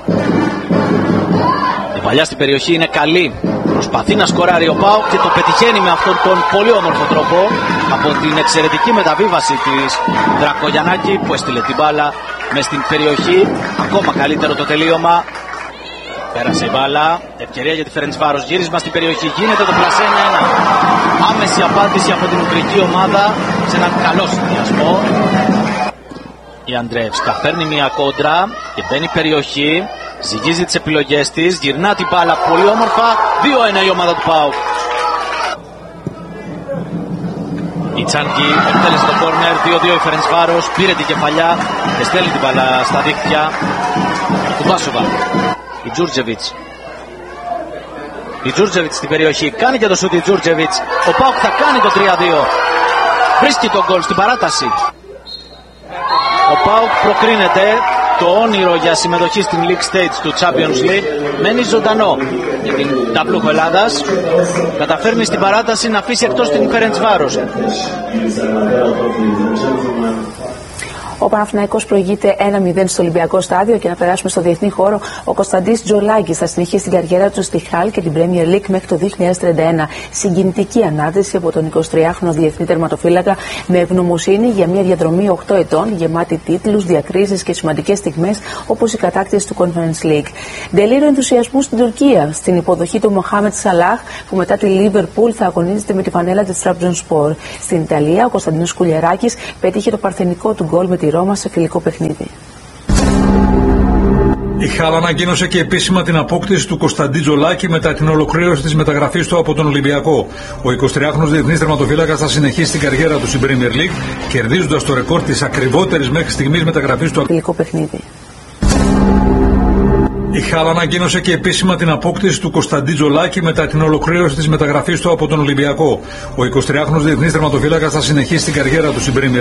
Η παλιά στην περιοχή είναι καλή. Προσπαθεί να σκοράρει ο ΠΑΟΚ και το πετυχαίνει με αυτόν τον πολύ όμορφο τρόπο από την εξαιρετική μεταβίβαση της Δρακογιαννάκη που έστειλε την μπάλα μες στην περιοχή. Ακόμα καλύτερο το τελείωμα. Πέρασε η μπάλα. Ευκαιρία για τη Φερεντσβάρος. Γύρισμα στην περιοχή. Γίνεται το πλασέ ένα ένα. Άμεση απάντηση από την Ουγγρική ομάδα σε έναν καλό συνδυασμό. Η Αντρέευσκα παίρνει μια κόντρα και μπαίνει περιοχή. Ζυγίζει τις επιλογές της, γυρνά την μπάλα πολύ όμορφα, δύο ένα η ομάδα του ΠΑΟΚ. Η Τσάνκι εκτέλεσε το κόρνερ, δύο δύο η Φερεντσβάρος, πήρε την κεφαλιά και στέλνει την μπάλα στα δίχτυα του Βάσοβα. Η Τζούρτζεβιτς. Η Τζούρτζεβιτς στην περιοχή, κάνει και το σούτ η Τζούρτζεβιτς. Ο ΠΑΟΚ θα κάνει το τρία δύο. Βρίσκει τον γκολ στην παράταση. Ο ΠΑΟΚ προκρίνεται. Το όνειρο για συμμετοχή στην League Stage του Champions League μένει ζωντανό για την Ταμπλούχο Ελλάδας. Καταφέρνει στην παράταση να αφήσει εκτός την Φερεντσβάρος. Ο Παναθηναϊκός προηγείται ένα μηδέν στο Ολυμπιακό στάδιο και να περάσουμε στο διεθνή χώρο. Ο Κωνσταντής Τζολάκης θα συνεχίσει την καριέρα του στη Χάλ και την Premier League μέχρι το δύο χιλιάδες τριάντα ένα. Συγκινητική ανάδεση από τον εικοσιτριάχρονο διεθνή τερματοφύλακα με ευγνωμοσύνη για μια διαδρομή οκτώ ετών γεμάτη τίτλους, διακρίσεις και σημαντικές στιγμές όπως η κατάκτηση του Conference League. Τελείω ενθουσιασμού στην Τουρκία στην υποδοχή του Μοχάμετ Σαλάχ που μετά τη Liverpool θα αγωνίζεται με τη φανέλα της Trabzonspor. Στην Ιταλία ο Κωνσταντίνος Κουλιεράκης πέτυχε το παρθενικό του γκολ με τη Ρώμα σε φιλικό παιχνίδι. Η Χάλ ανακοίνωσε και επίσημα την απόκτηση του Κωνσταντί Τζολάκη μετά την ολοκλήρωση της μεταγραφής του από τον Ολυμπιακό. Ο εικοσιτριάχρονος διεθνής τερματοφύλακας θα συνεχίσει την καριέρα του στην Premier League, κερδίζοντας το ρεκόρ της ακριβότερης μέχρι στιγμής μεταγραφής του. Φιλικό παιχνίδι. Η Χάλ ανακοίνωσε και επίσημα την απόκτηση του Κωνσταντί Τζολάκη μετά την ολοκλήρωση της μεταγραφής του από τον Ολυμπιακό. Ο εικοσιτριάχρονος διεθνής τερματοφύλακας θα συνεχίσει την καριέρα του στην Premier